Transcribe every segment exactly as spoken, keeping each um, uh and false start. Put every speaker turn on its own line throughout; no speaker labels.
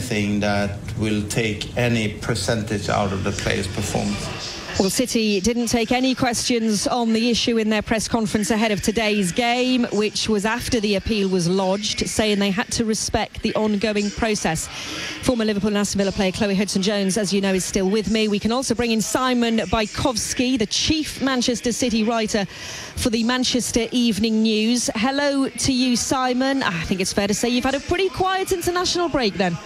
anything that will take any percentage out of the players' performance.
Well, City didn't take any questions on the issue in their press conference ahead of today's game, which was after the appeal was lodged, saying they had to respect the ongoing process. Former Liverpool and Aston Villa player Chloe Hudson-Jones, as you know, is still with me. We can also bring in Simon Bajkowski, the chief Manchester City writer for the Manchester Evening News. Hello to you, Simon. I think it's fair to say you've had a pretty quiet international break then.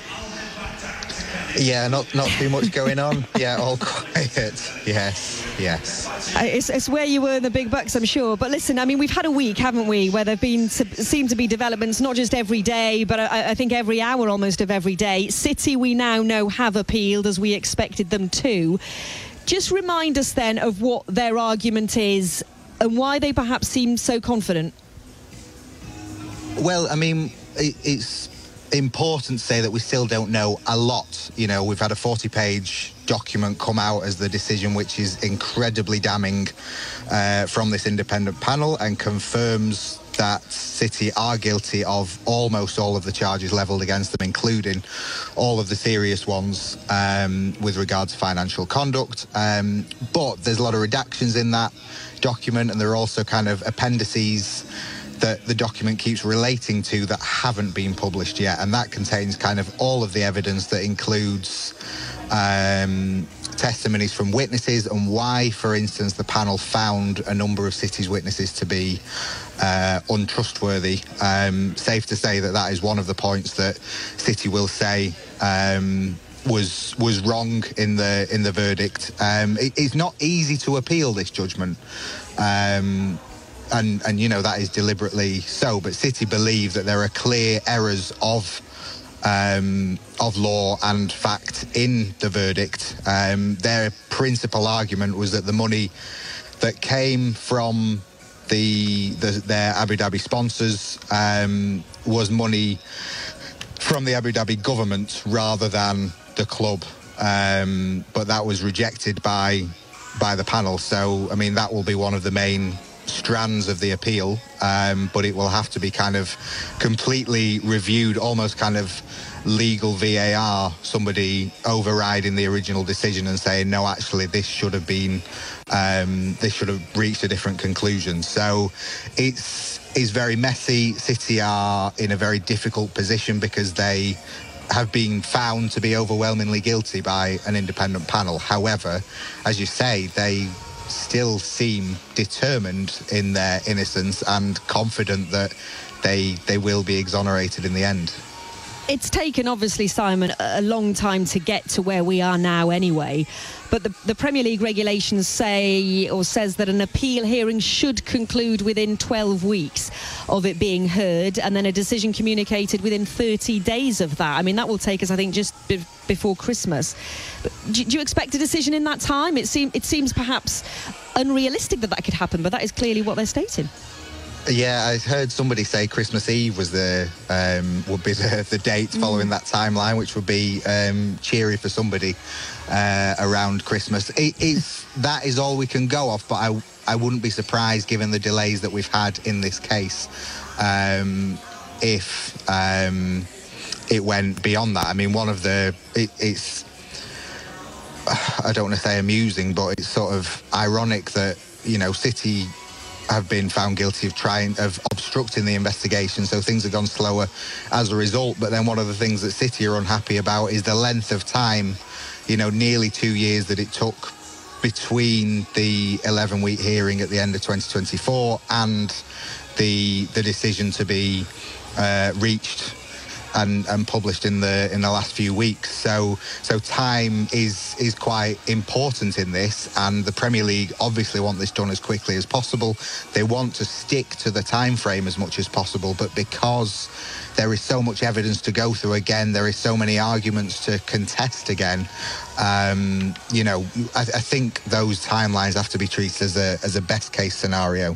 Yeah, not not too much going on. Yeah, all quiet. Yes, yes.
It's, it's where you earn the big bucks, I'm sure. But listen, I mean, we've had a week, haven't we, where there have been seem to be developments, not just every day, but I, I think every hour almost of every day. City, we now know, have appealed, as we expected them to. Just remind us then of what their argument is and why they perhaps seem so confident.
Well, I mean, it, it's important to say that we still don't know a lot. You know, we've had a forty page document come out as the decision, which is incredibly damning uh, from this independent panel, and confirms that City are guilty of almost all of the charges levelled against them, including all of the serious ones um, with regard to financial conduct. Um, but there's a lot of redactions in that document, and there are also kind of appendices that the document keeps relating to that haven't been published yet, and that contains kind of all of the evidence that includes um, testimonies from witnesses and why, for instance, the panel found a number of City's witnesses to be uh, untrustworthy. Um, safe to say that that is one of the points that City will say um, was was wrong in the in the verdict. Um, it, it's not easy to appeal this judgment. Um, And, and, you know, that is deliberately so. But City believe that there are clear errors of um, of law and fact in the verdict. Um, their principal argument was that the money that came from the, the their Abu Dhabi sponsors um, was money from the Abu Dhabi government rather than the club. Um, but that was rejected by by the panel. So, I mean, that will be one of the main strands of the appeal, um, but it will have to be kind of completely reviewed, almost kind of legal V A R, somebody overriding the original decision and saying, no, actually, this should have been, um, this should have reached a different conclusion. So it's, it's very messy. City are in a very difficult position because they have been found to be overwhelmingly guilty by an independent panel. However, as you say, they still seem determined in their innocence and confident that they they will be exonerated in the end.
It's taken, obviously, Simon, a long time to get to where we are now anyway. But the, the Premier League regulations say, or says, that an appeal hearing should conclude within twelve weeks of it being heard, and then a decision communicated within thirty days of that. I mean, that will take us, I think, just be- before Christmas. But do, do you expect a decision in that time? It, seem, it seems perhaps unrealistic that that could happen, but that is clearly what they're stating.
Yeah, I heard somebody say Christmas Eve was the um, would be the, the date following mm. that timeline, which would be um, cheery for somebody uh, around Christmas. It is that is all we can go off, but I I wouldn't be surprised, given the delays that we've had in this case, um, if um, it went beyond that. I mean, one of the it, it's I don't want to say amusing, but it's sort of ironic that, you know, City have been found guilty of trying of obstructing the investigation, so things have gone slower as a result. But then one of the things that City are unhappy about is the length of time, you know, nearly two years that it took between the eleven week hearing at the end of twenty twenty-four and the the decision to be uh, reached and, and published in the in the last few weeks. So so time is is quite important in this, and the Premier League obviously want this done as quickly as possible. They want to stick to the time frame as much as possible, but because there is so much evidence to go through again, there is so many arguments to contest again, um, you know, I, I think those timelines have to be treated as a as a best case scenario.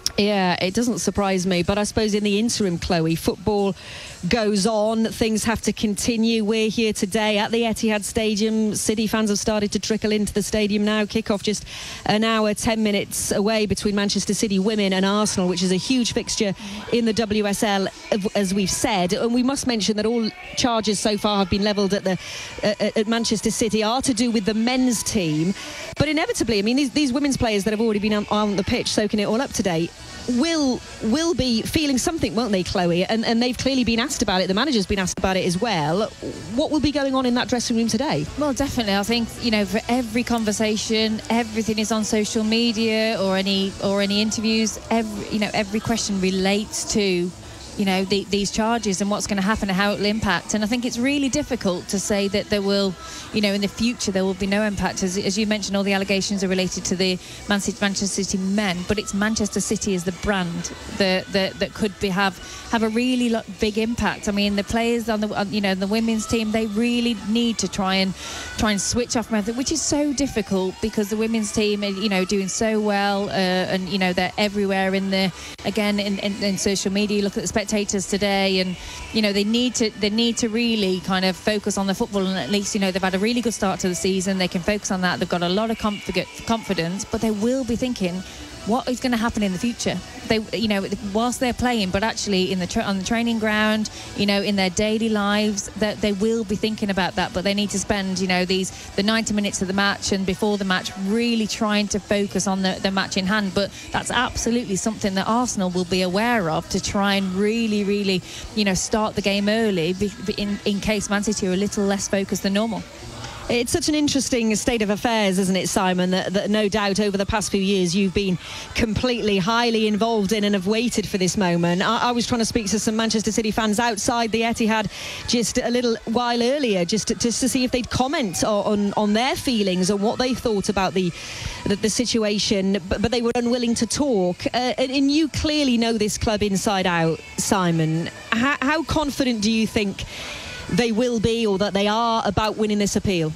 Yeah, it doesn't surprise me, but I suppose in the interim, Chloe, football goes on, things have to continue. We're here today at the Etihad Stadium. City fans have started to trickle into the stadium now. Kick-off just an hour, ten minutes away between Manchester City women and Arsenal, which is a huge fixture in the W S L, as we've said. And we must mention that all charges so far have been levelled at the uh, at Manchester City are to do with the men's team. But inevitably, I mean, these, these women's players that have already been on, on the pitch soaking it all up today will will be feeling something, won't they, Chloe? And, and they've clearly been asked about it. The manager's been asked about it as well. What will be going on in that dressing room today?
Well, definitely. I think, you know, for every conversation, everything is on social media or any or any interviews. Every, you know, every question relates to, you know, the, these charges and what's going to happen and how it will impact. And I think it's really difficult to say that there will, you know, in the future there will be no impact. As, as you mentioned, all the allegations are related to the Man City, Manchester City men, but it's Manchester City as the brand that that, that could be have have a really lo- big impact. I mean, the players on the on, you know the women's team, they really need to try and try and switch off from everything, which is so difficult because the women's team are, you know, doing so well, uh, and you know they're everywhere in the again in, in, in social media. You look at the spectators today, and you know they need to they need to really kind of focus on the football, and at least, you know, they've had a really good start to the season. They can focus on that. They've got a lot of comf- confidence, but they will be thinking, what is going to happen in the future? They, you know, whilst they're playing, but actually in the tra- on the training ground, you know, in their daily lives, that they will be thinking about that. But they need to spend, you know, these the ninety minutes of the match and before the match really trying to focus on the, the match in hand. But that's absolutely something that Arsenal will be aware of, to try and really, really, you know, start the game early be, be in, in case Man City are a little less focused than normal.
It's such an interesting state of affairs, isn't it, Simon, that, that no doubt over the past few years you've been completely, highly involved in and have waited for this moment. I, I was trying to speak to some Manchester City fans outside the Etihad just a little while earlier, just to, just to see if they'd comment on, on their feelings and what they thought about the the, the situation, but, but they were unwilling to talk. Uh, and, and you clearly know this club inside out, Simon. How, how confident do you think they will be, or that they are, about winning this appeal?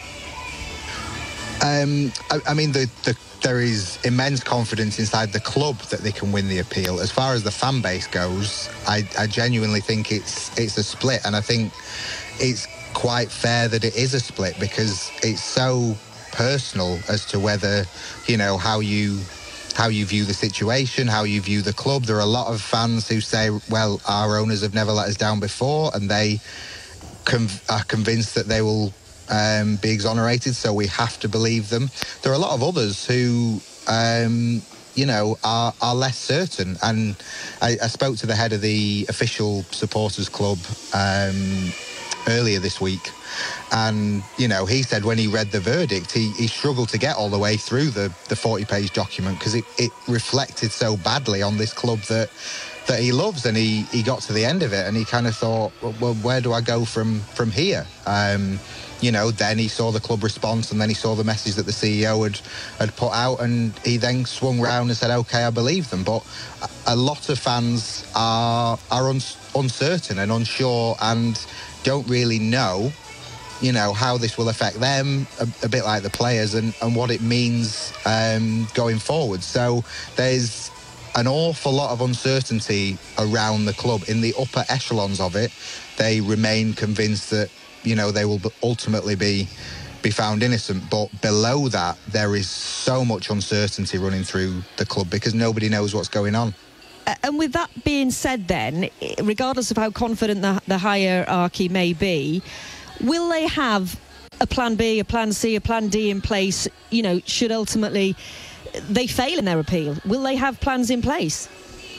Um, I, I mean, the, the, there is immense confidence inside the club that they can win the appeal. As far as the fan base goes, I, I genuinely think it's it's a split, and I think it's quite fair that it is a split, because it's so personal as to whether, you know, how you how you view the situation, how you view the club. There are a lot of fans who say, well, our owners have never let us down before, and they conv- are convinced that they will um, be exonerated, so we have to believe them. There are a lot of others who, um, you know, are, are less certain. And I, I spoke to the head of the official supporters club um, earlier this week, and, you know, he said when he read the verdict, he, he struggled to get all the way through the, the forty-page document, because it, it reflected so badly on this club that that he loves. And he, he got to the end of it and he kind of thought, well, where do I go from, from here? Um, you know, then he saw the club response, and then he saw the message that the C E O had, had put out, and he then swung round and said, OK, I believe them. But a lot of fans are, are un- uncertain and unsure and don't really know, you know, how this will affect them, a, a bit like the players, and, and what it means um, going forward. So there's an awful lot of uncertainty around the club. In the upper echelons of it, they remain convinced that, you know, they will ultimately be be found innocent. But below that, there is so much uncertainty running through the club, because nobody knows what's going on.
And with that being said then, regardless of how confident the, the hierarchy may be, will they have a plan B, a plan C, a plan D in place, you know, should ultimately they fail in their appeal? Will they have plans in place?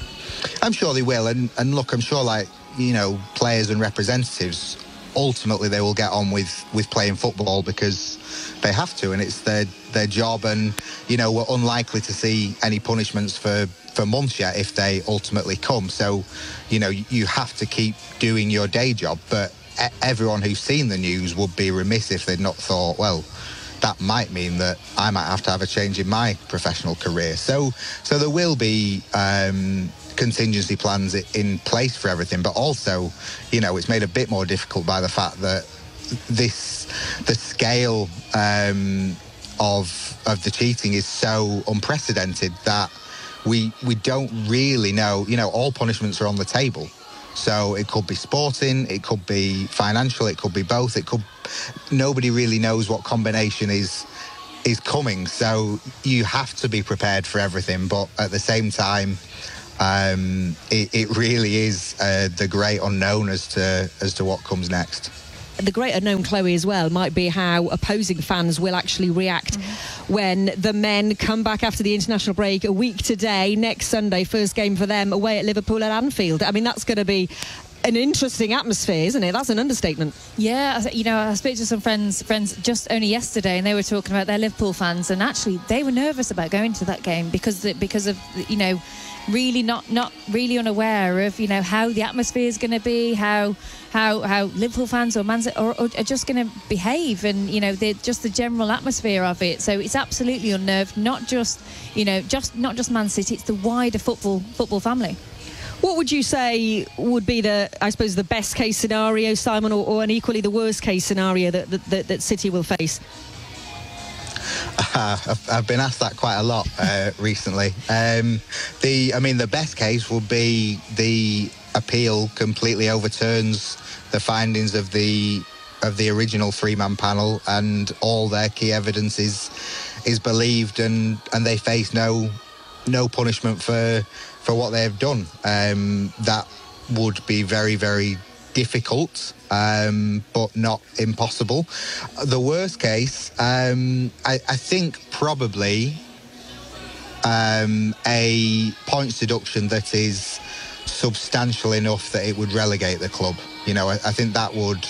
I'm sure they will. And, and look, I'm sure, like, you know, players and representatives, ultimately they will get on with, with playing football because they have to, and it's their their job. And, you know, we're unlikely to see any punishments for, for months yet if they ultimately come. So, you know, you have to keep doing your day job. But everyone who's seen the news would be remiss if they'd not thought, well, that might mean that I might have to have a change in my professional career. So, so there will be um, contingency plans in place for everything, but also, you know, it's made a bit more difficult by the fact that this, the scale um, of of the cheating is so unprecedented that we we don't really know. You know, all punishments are on the table. So it could be sporting, it could be financial, it could be both. It could. Nobody really knows what combination is is coming. So you have to be prepared for everything. But at the same time, um, it, it really is uh, the great unknown as to as to what comes next.
The great unknown, Chloe, as well, might be how opposing fans will actually react mm-hmm. when the men come back after the international break a week today, next Sunday, first game for them away at Liverpool at Anfield. I mean, that's going to be an interesting atmosphere, isn't it? That's an understatement.
Yeah, you know, I spoke to some friends friends just only yesterday, and they were talking about their Liverpool fans, and actually they were nervous about going to that game because because of, you know, really not not really unaware of, you know, how the atmosphere is going to be, how how how Liverpool fans or Man City are, are just going to behave, and, you know, just the general atmosphere of it. So it's absolutely unnerved, not just, you know, just not just Man City, it's the wider football football family.
What would you say would be the, I suppose, the best case scenario, Simon, or, or an equally the worst case scenario that that, that City will face?
Uh, I've, I've been asked that quite a lot uh, recently. Um, the, I mean, the best case would be the appeal completely overturns the findings of the of the original three-man panel, and all their key evidence is is believed, and, and they face no no punishment for for what they have done. Um, that would be very, very difficult, um, but not impossible. The worst case, um, I, I think probably um, a points deduction that is substantial enough that it would relegate the club. You know, I, I think that would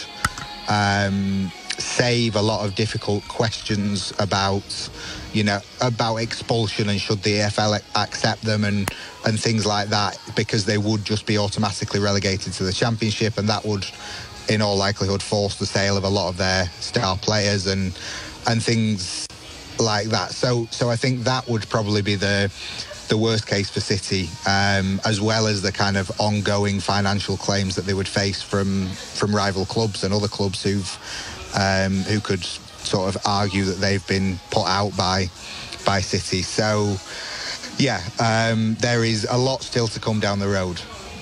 um, save a lot of difficult questions about, you know, about expulsion and should the E F L accept them and and things like that, because they would just be automatically relegated to the Championship, and that would, in all likelihood, force the sale of a lot of their star players and and things like that. So so I think that would probably be the the worst case for City, um, as well as the kind of ongoing financial claims that they would face from from rival clubs and other clubs who've um, who could sort of argue that they've been put out by by City. So yeah, um, there is a lot still to come down the road.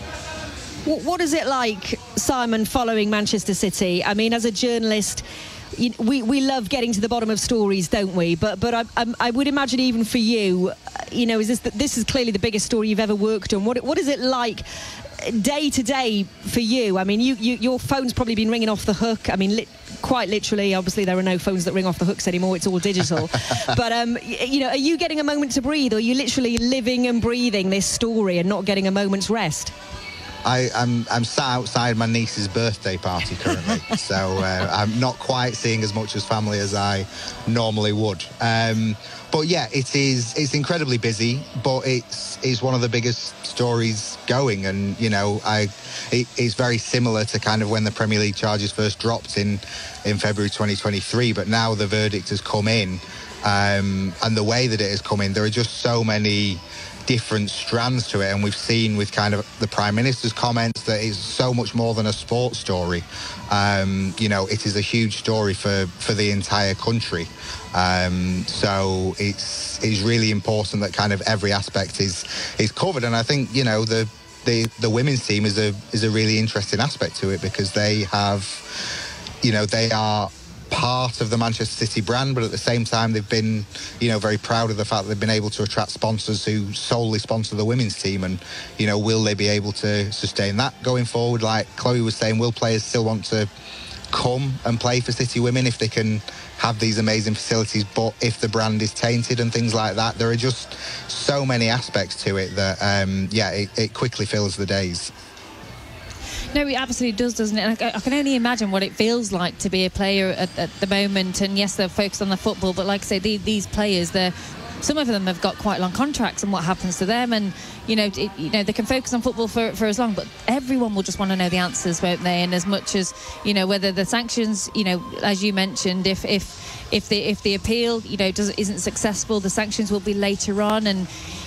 What is it like, Simon, following Manchester City? I mean, as a journalist, you, we we love getting to the bottom of stories, don't we? But but I, I, I would imagine even for you, you know, is this this is clearly the biggest story you've ever worked on. What what is it like day to day for you? I mean, you, you your phone's probably been ringing off the hook. I mean, li- quite literally. Obviously, there are no phones that ring off the hooks anymore. It's all digital. But um, you know, are you getting a moment to breathe, or are you literally living and breathing this story and not getting a moment's rest?
I, I'm I'm sat outside my niece's birthday party currently, so uh, I'm not quite seeing as much as family as I normally would. Um, but yeah, it is it's incredibly busy, but it's it's one of the biggest stories going, and you know, I it, it's very similar to kind of when the Premier League charges first dropped in in February twenty twenty-three, but now the verdict has come in, um, and the way that it has come in, there are just so many different strands to it, and we've seen with kind of the Prime Minister's comments that it's so much more than a sports story. Um, you know, it is a huge story for for the entire country. Um, so it's it's really important that kind of every aspect is is covered, and I think, you know, the the the women's team is a is a really interesting aspect to it, because they have, you know, they are part of the Manchester City brand, but at the same time they've been, you know, very proud of the fact that they've been able to attract sponsors who solely sponsor the women's team. And, you know, will they be able to sustain that going forward? Like Chloe was saying, will players still want to come and play for City Women if they can have these amazing facilities, but if the brand is tainted and things like that? There are just so many aspects to it that um yeah it, it quickly fills the days.
No, it absolutely does, doesn't it? I, I can only imagine what it feels like to be a player at, at the moment. And yes, they're focused on the football, but like I say, the, these players, they're some of them have got quite long contracts, and what happens to them? And you know, it, you know, they can focus on football for, for as long, but everyone will just want to know the answers, won't they? And as much as, you know, whether the sanctions, you know, as you mentioned, if if if the if the appeal, you know, does isn't successful, the sanctions will be later on, and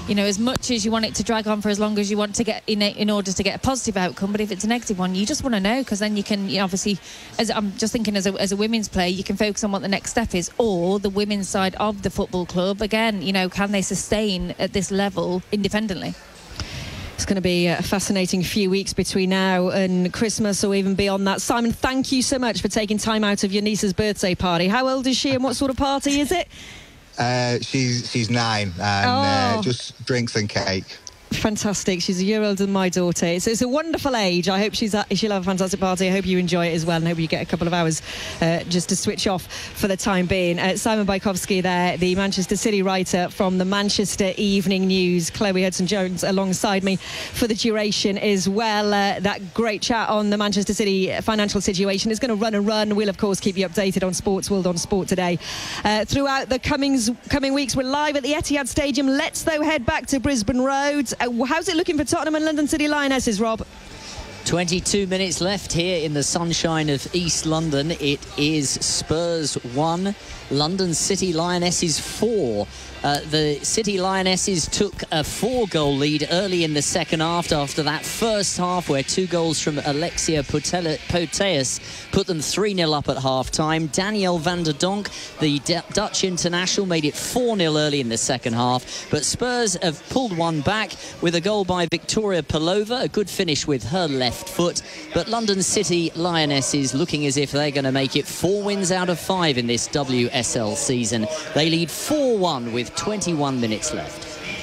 you know, as much as you want it to drag on for as long as you want to get in, a, in order to get a positive outcome, but if it's a negative one, you just want to know, because then you can, you know, obviously, as I'm just thinking as a, as a women's player, you can focus on what the next step is, or the women's side of the football club, again, you know, can they sustain at this level independently?
It's going to be a fascinating few weeks between now and Christmas, or even beyond that. Simon, thank you so much for taking time out of your niece's birthday party. How old is she and what sort of party is it?
Uh, she's she's nine and
oh.
uh, just drinks and cake.
Fantastic. She's a year older than my daughter. It's, it's a wonderful age. I hope she's a, she'll have a fantastic party. I hope you enjoy it as well, and hope you get a couple of hours uh, just to switch off for the time being. Uh, Simon Bajkowski there, the Manchester City writer from the Manchester Evening News. Chloe Hudson-Jones alongside me for the duration as well. Uh, that great chat on the Manchester City financial situation is going to run and run. We'll, of course, keep you updated on Sports World, on Sport Today. Uh, throughout the coming, coming weeks, we're live at the Etihad Stadium. Let's, though, head back to Brisbane Road. Uh, how's it looking for Tottenham and London City Lionesses, Rob?
twenty-two minutes left here in the sunshine of East London. It is Spurs one, London City Lionesses four. Uh, the City Lionesses took a four-goal lead early in the second half after that first half, where two goals from Alexia Putellas put them three nil up at half-time. Danielle van der Donk, the D- Dutch international, made it four nil early in the second half. But Spurs have pulled one back with a goal by Victoria Pelova, a good finish with her left foot. But London City Lionesses looking as if they're going to make it four wins out of five in this W S L season. They lead four one with twenty-one minutes left.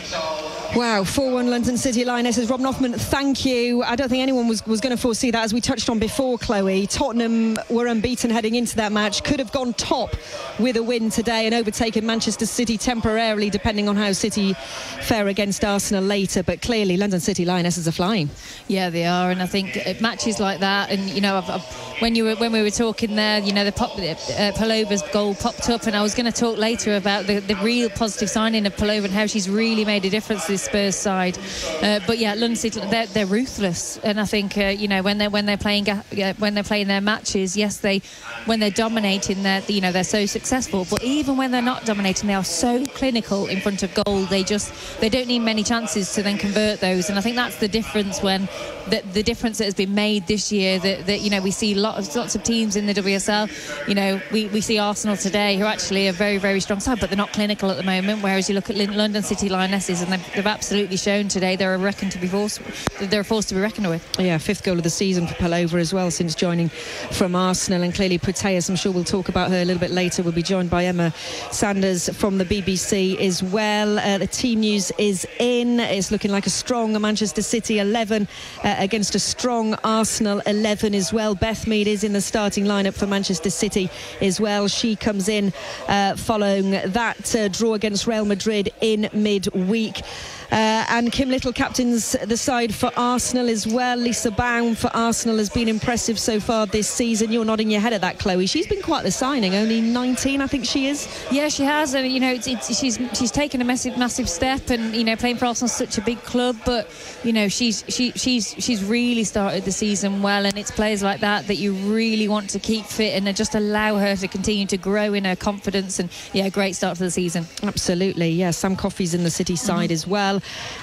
Wow, four one London City Lionesses. Rob Nothman, thank you. I don't think anyone was, was going to foresee that, as we touched on before, Chloe. Tottenham were unbeaten heading into that match, could have gone top with a win today and overtaken Manchester City temporarily, depending on how City fare against Arsenal later. But clearly, London City Lionesses are flying.
Yeah, they are, and I think matches like that, and you know, I've, I've, when you were when we were talking there, you know, the pop, uh, Pelova's goal popped up, and I was going to talk later about the, the real positive signing of Pelova and how she's really made a difference to this Spurs side. Uh, but yeah, London City, they're, they're ruthless, and I think uh, you know, when they're when they're playing uh, when they're playing their matches, yes, they when they're dominating, they're you know they're so successful. But even when they're not dominating, they are so clinical in front of goal. They just they don't need many chances to then convert those, and I think that's the difference when the, the difference that has been made this year. That, that you know we see lots lots of teams in the W S L. You know we, we see Arsenal today, who are actually a very very strong side, but they're not clinical at the moment. Whereas you look at London City Lionesses, and they've, they've absolutely shown today they're a reckon to be forced. They're a force to be reckoned with.
Yeah, fifth goal of the season for Pelova as well since joining from Arsenal, and clearly Putellas, I'm sure we'll talk about her a little bit later. We'll be joined by Emma Sanders from the B B C as well. Uh, the team news is in. It's looking like a strong Manchester City eleven uh, against a strong Arsenal eleven as well. Beth Mead is in the starting lineup for Manchester City as well. She comes in uh, following that uh, draw against Real Madrid in midweek. Uh, and Kim Little captains the side for Arsenal as well. Lisa Baum for Arsenal has been impressive so far this season. You're nodding your head at that, Chloe. She's been quite the signing. Only nineteen, I think she is.
Yeah, she has. And you know, it's, it's, she's she's taken a massive massive step, and you know, playing for Arsenal is such a big club. But you know, she's she she's she's really started the season well, and it's players like that that you really want to keep fit and just allow her to continue to grow in her confidence. And yeah, great start to the season.
Absolutely. Yeah, Sam Coffey's in the City side mm-hmm. as well.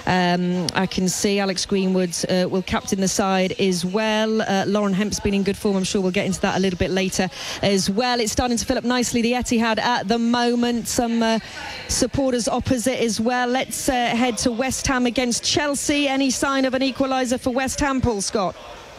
Um, I can see Alex Greenwood uh, will captain the side as well. Uh, Lauren Hemp's been in good form. I'm sure we'll get into that a little bit later as well. It's starting to fill up nicely, the Etihad at the moment. Some uh, supporters opposite as well. Let's uh, head to West Ham against Chelsea. Any sign of an equaliser for West Ham, Paul Scott?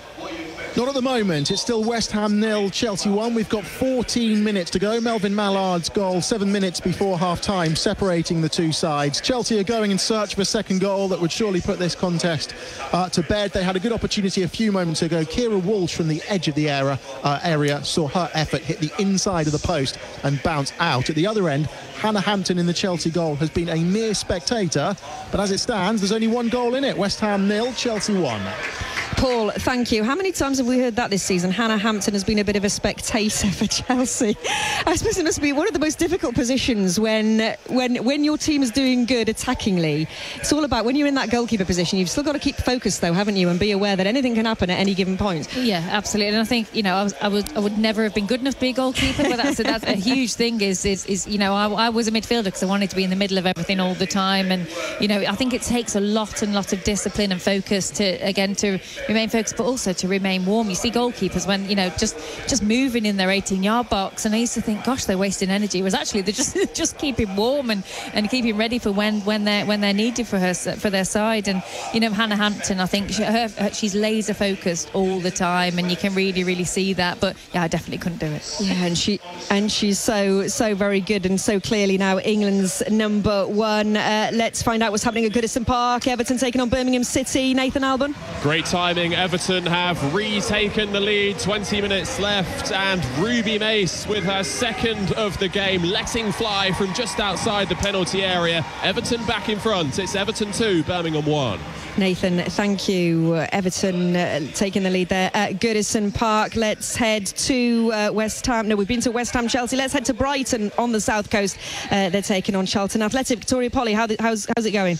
Not at the moment. It's still West Ham nil, Chelsea one. We've got fourteen minutes to go. Melvin Mallard's goal, seven minutes before half-time, separating the two sides. Chelsea are going in search of a second goal that would surely put this contest uh, to bed. They had a good opportunity a few moments ago. Kira Walsh from the edge of the area, uh, area saw her effort hit the inside of the post and bounce out. At the other end, Hannah Hampton in the Chelsea goal has been a mere spectator, but as it stands, there's only one goal in it. West Ham nil, Chelsea one.
Paul, thank you. How many times have we heard that this season? Hannah Hampton has been a bit of a spectator for Chelsea. I suppose it must be one of the most difficult positions when when when your team is doing good attackingly. It's all about when you're in that goalkeeper position, you've still got to keep focused though, haven't you, and be aware that anything can happen at any given point.
Yeah, absolutely. And I think, you know, I, was, I, would, I would never have been good enough to be a goalkeeper, but that's a, that's a huge thing is, is, is you know, I, I was a midfielder because I wanted to be in the middle of everything all the time. And, you know, I think it takes a lot and lot of discipline and focus to, again, to remain focused, but also to remain warm. You see goalkeepers when, you know, just just moving in their eighteen-yard box, and I used to think, gosh, they're wasting energy. It was actually they're just just keeping warm and, and keeping ready for when when they're when they're needed for her for their side. And you know, Hannah Hampton, I think she, her, her, she's laser focused all the time, and you can really really see that. But yeah, I definitely couldn't do it.
Yeah, and she and she's so so very good and so clearly now England's number one. Uh, let's find out what's happening at Goodison Park. Everton taking on Birmingham City. Nathan Alban.
Great timing. Everton have retaken the lead. twenty minutes left, and Ruby Mace with her second of the game, letting fly from just outside the penalty area. Everton back in front. It's Everton two, Birmingham one.
Nathan, thank you. Uh, Everton uh, taking the lead there at Goodison Park. Let's head to uh, West Ham. No, we've been to West Ham, Chelsea. Let's head to Brighton on the south coast. Uh, they're taking on Charlton Athletic. Victoria Polly, how th- how's, how's it going?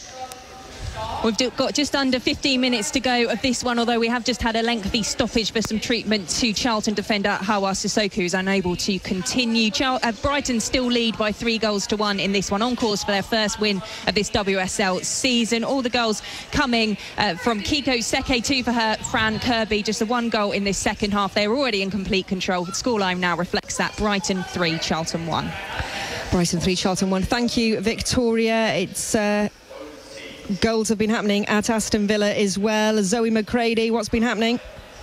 We've got just under fifteen minutes to go of this one, although we have just had a lengthy stoppage for some treatment to Charlton defender Hawa Sissoko, who's unable to continue. Char- uh, Brighton still lead by three goals to one in this one, on course for their first win of this W S L season. All the goals coming uh, from Kiko Seke, two for her, Fran Kirby, just the one goal in this second half. They're already in complete control. The scoreline now reflects that. Brighton three, Charlton one.
Brighton three, Charlton one. Thank you, Victoria. It's... Uh Goals have been happening at Aston Villa as well. Zoe McCready, what's been happening?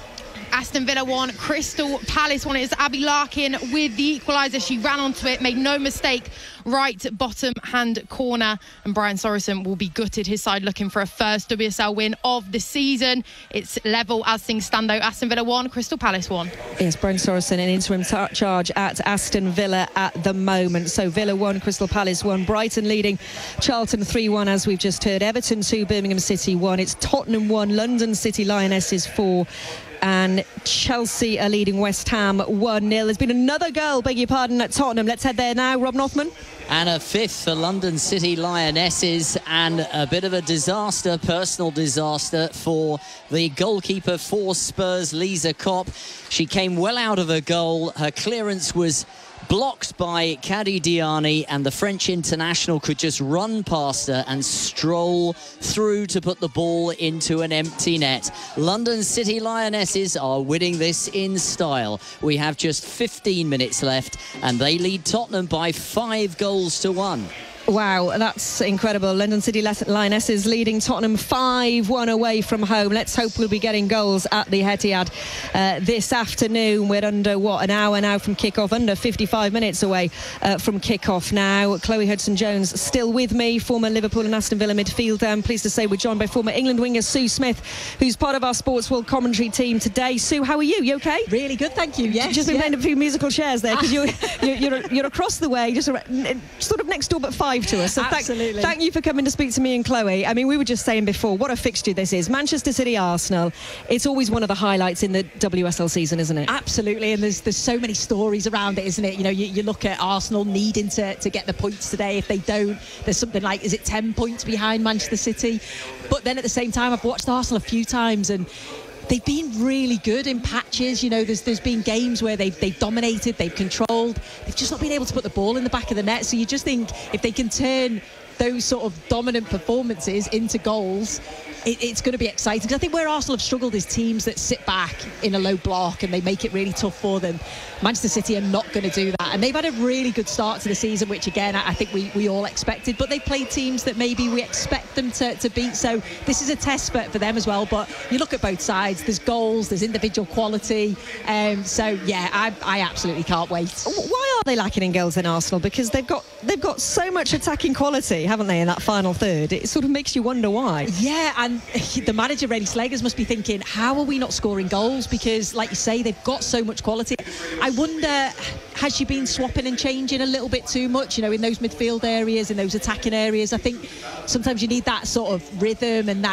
Aston Villa won, Crystal Palace won. It's Abby Larkin with the equaliser. She ran onto it, made no mistake, right bottom hand corner. And Brian Sorensen will be gutted. His side looking for a first W S L win of the season. It's level as things stand though. Aston Villa won, Crystal Palace won.
Yes, Brian Sorensen in interim t- charge at Aston Villa at the moment. So Villa won, Crystal Palace won. Brighton leading Charlton three one as we've just heard. Everton two, Birmingham City one. It's Tottenham one, London City Lionesses four. And Chelsea are leading West Ham one nil. There's been another goal, beg your pardon, at Tottenham. Let's head there now. Rob Northman.
And a fifth for London City Lionesses, and a bit of a disaster, personal disaster for the goalkeeper for Spurs, Lisa Kopp. She came well out of her goal. Her clearance was blocked by Kadi Diani, and the French international could just run past her and stroll through to put the ball into an empty net. London City Lionesses are winning this in style. We have just fifteen minutes left, and they lead Tottenham by five goals to one.
Wow, that's incredible. London City Lionesses leading Tottenham five one away from home. Let's hope we'll be getting goals at the Etihad uh, this afternoon. We're under, what, an hour now from kick-off, under fifty-five minutes away uh, from kick-off now. Chloe Hudson-Jones still with me, former Liverpool and Aston Villa midfielder. I'm pleased to say we're joined by former England winger Sue Smith, who's part of our Sports World commentary team today. Sue, how are you? You okay?
Really good, thank you. Yes.
Just been
yeah.
playing a few musical chairs there, because you're, you're, you're, you're across the way, just sort of next door but five to us. So
Absolutely.
Thank, thank you for coming to speak to me and Chloe. I mean, we were just saying before, what a fixture this is. Manchester City Arsenal. It's always one of the highlights in the W S L season, isn't it?
Absolutely, and there's there's so many stories around it, isn't it? You know, you, you look at Arsenal needing to, to get the points today. If they don't, there's something like, is it ten points behind Manchester City? But then at the same time, I've watched Arsenal a few times, and they've been really good in patches. You know, there's there's been games where they've they've dominated, they've controlled, they've just not been able to put the ball in the back of the net. So you just think if they can turn those sort of dominant performances into goals, it, it's going to be exciting. Because I think where Arsenal have struggled is teams that sit back in a low block and they make it really tough for them. Manchester City are not going to do that, and they've had a really good start to the season, which again I think we, we all expected, but they played teams that maybe we expect them to, to beat. So this is a test for, for them as well. But you look at both sides, there's goals, there's individual quality, um, so yeah, I, I absolutely can't wait.
Why are they lacking in goals in Arsenal? Because they've got they've got so much attacking quality, haven't they, in that final third? It sort of makes you wonder why.
Yeah, and the manager, Rennie Slegers, must be thinking, how are we not scoring goals? Because, like you say, they've got so much quality. I wonder, has she been swapping and changing a little bit too much, you know, in those midfield areas, in those attacking areas? I think sometimes you need that sort of rhythm and that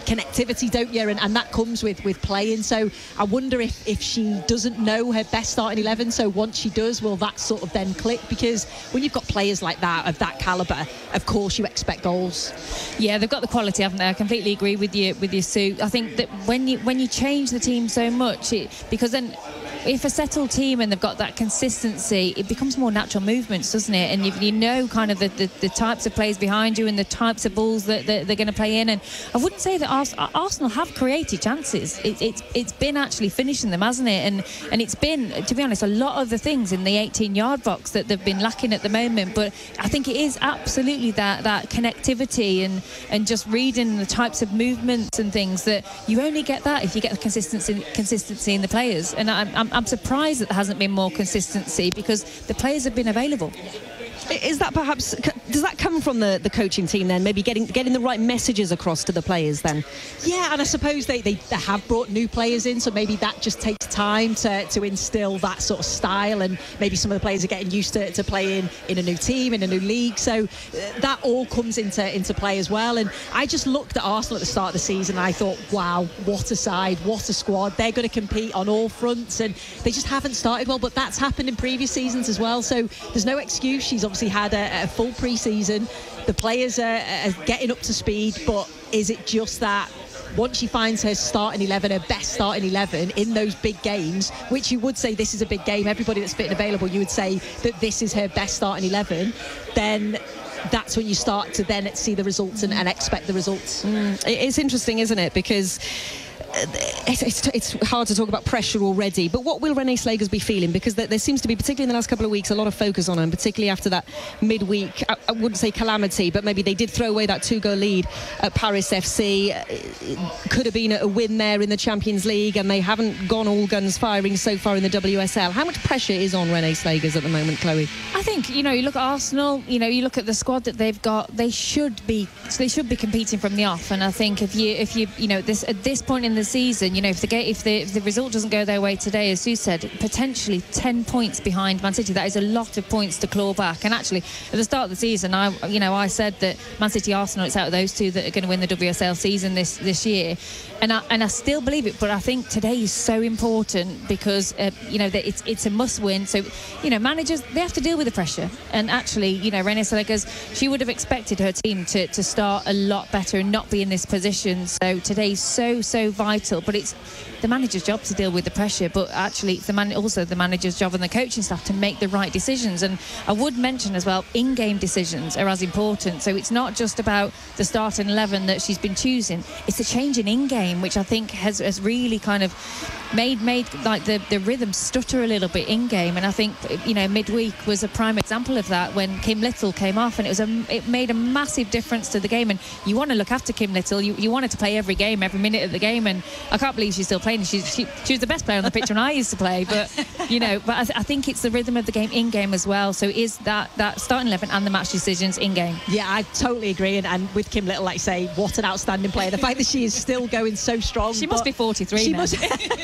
connectivity, don't you? And, and that comes with, with playing. So I wonder if, if she doesn't know her best starting eleven. So once she does, will that sort of then click? Because when you've got players like that, of that calibre, of course you expect goals.
Yeah, they've got the quality, haven't they? I completely agree with you, with you, Sue. I think that when you when you change the team so much, it, because then if a settled team and they've got that consistency, it becomes more natural movements, doesn't it? And you, you know kind of the, the, the types of players behind you and the types of balls that, that they're going to play in. And I wouldn't say that Ars- Arsenal have created chances. It, it's it's been actually finishing them, hasn't it? And and it's been, to be honest, a lot of the things in the eighteen-yard box that they've been lacking at the moment. But I think it is absolutely that that connectivity and, and just reading the types of movements and things that you only get that if you get the consistency consistency in the players. And I'm, I'm I'm surprised that there hasn't been more consistency because the players have been available.
Is that perhaps, does that come from the, the coaching team then? Maybe getting getting the right messages across to the players then?
Yeah, and I suppose they, they, they have brought new players in, so maybe that just takes time to, to instill that sort of style, and maybe some of the players are getting used to, to playing in a new team, in a new league, so uh, that all comes into, into play as well. And I just looked at Arsenal at the start of the season and I thought, wow, what a side, what a squad. They're going to compete on all fronts, and they just haven't started well, but that's happened in previous seasons as well, so there's no excuse. She's obviously had a, a full pre-season. The players are, are getting up to speed, but is it just that once she finds her starting eleven, her best starting eleven in those big games, which you would say this is a big game, everybody that's fit and available, you would say that this is her best starting eleven, then that's when you start to then see the results and, and expect the results.
Mm. It's interesting, isn't it? Because It's, it's, it's hard to talk about pressure already, but what will Renee Slagers be feeling? Because there, there seems to be, particularly in the last couple of weeks, a lot of focus on her, and particularly after that midweek, I, I wouldn't say calamity, but maybe they did throw away that two-goal lead at Paris F C. It could have been a win there in the Champions League, and they haven't gone all guns firing so far in the W S L. How much pressure is on Renee Slagers at the moment, Chloe?
I think, you know, you look at Arsenal, you know, you look at the squad that they've got, they should be they should be competing from the off. And I think if you if you you know this at this point in the season, you know, if the if the if the result doesn't go their way today, as Sue said, potentially ten points behind Man City, that is a lot of points to claw back. And actually, at the start of the season, I you know I said that Man City, Arsenal, it's out of those two that are going to win the W S L season this this year, and I and I still believe it. But I think today is so important because uh, you know that it's it's a must win. So you know, managers, they have to deal with the pressure. And actually, you know, Renée Slagers, she would have expected her team to to start a lot better and not be in this position. So today's so so vital. But it's the manager's job to deal with the pressure, but actually it's the man also the manager's job and the coaching staff to make the right decisions. And I would mention as well, in-game decisions are as important. So it's not just about the starting eleven that she's been choosing, it's a change in in-game, which I think has, has really kind of made made like the, the rhythm stutter a little bit in-game. And I think, you know, midweek was a prime example of that when Kim Little came off, and it was a it made a massive difference to the game. And you want to look after Kim Little, you, you want her to play every game, every minute of the game, and I can't believe she's still playing. She, she, she was the best player on the pitch when I used to play, but you know, but I, th- I think it's the rhythm of the game in game as well. So is that that starting eleven and the match decisions in game?
Yeah, I totally agree. And, and with Kim Little, like you say, what an outstanding player. The fact that she is still going so strong.
She must be forty-three
she
now.
Must,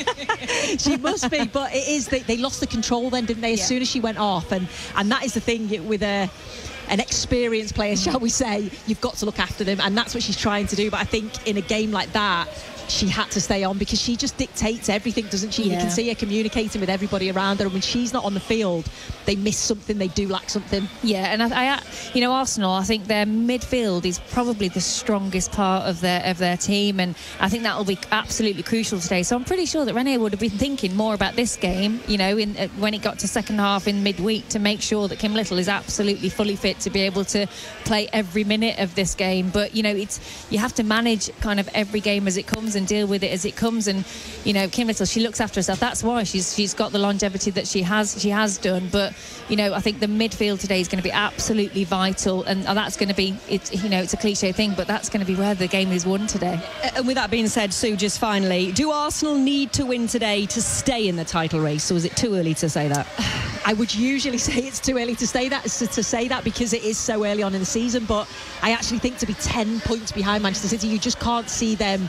she must be, but it is they, they lost the control then, didn't they? As yeah. soon as she went off, and and that is the thing with a. an experienced player, shall we say, you've got to look after them, and that's what she's trying to do. But I think in a game like that, she had to stay on because she just dictates everything, doesn't she? Yeah. You can see her communicating with everybody around her, and when she's not on the field, they miss something, they do lack something.
Yeah, and I, I you know, Arsenal, I think their midfield is probably the strongest part of their of their team, and I think that will be absolutely crucial today. So I'm pretty sure that Renée would have been thinking more about this game, you know, in uh, when it got to second half in midweek, to make sure that Kim Little is absolutely fully fit to be able to play every minute of this game. But you know, it's you have to manage kind of every game as it comes and deal with it as it comes. And you know, Kim Little, she looks after herself. That's why she's she's got the longevity that she has she has done. But you know, I think the midfield today is going to be absolutely vital, and that's going to be it's you know it's a cliche thing, but that's going to be where the game is won today.
And with that being said, Sue, just finally, do Arsenal need to win today to stay in the title race, or is it too early to say that?
I would usually say it's too early to say that to say that because it is so early on in the season, but I actually think to be ten points behind Manchester City, you just can't see them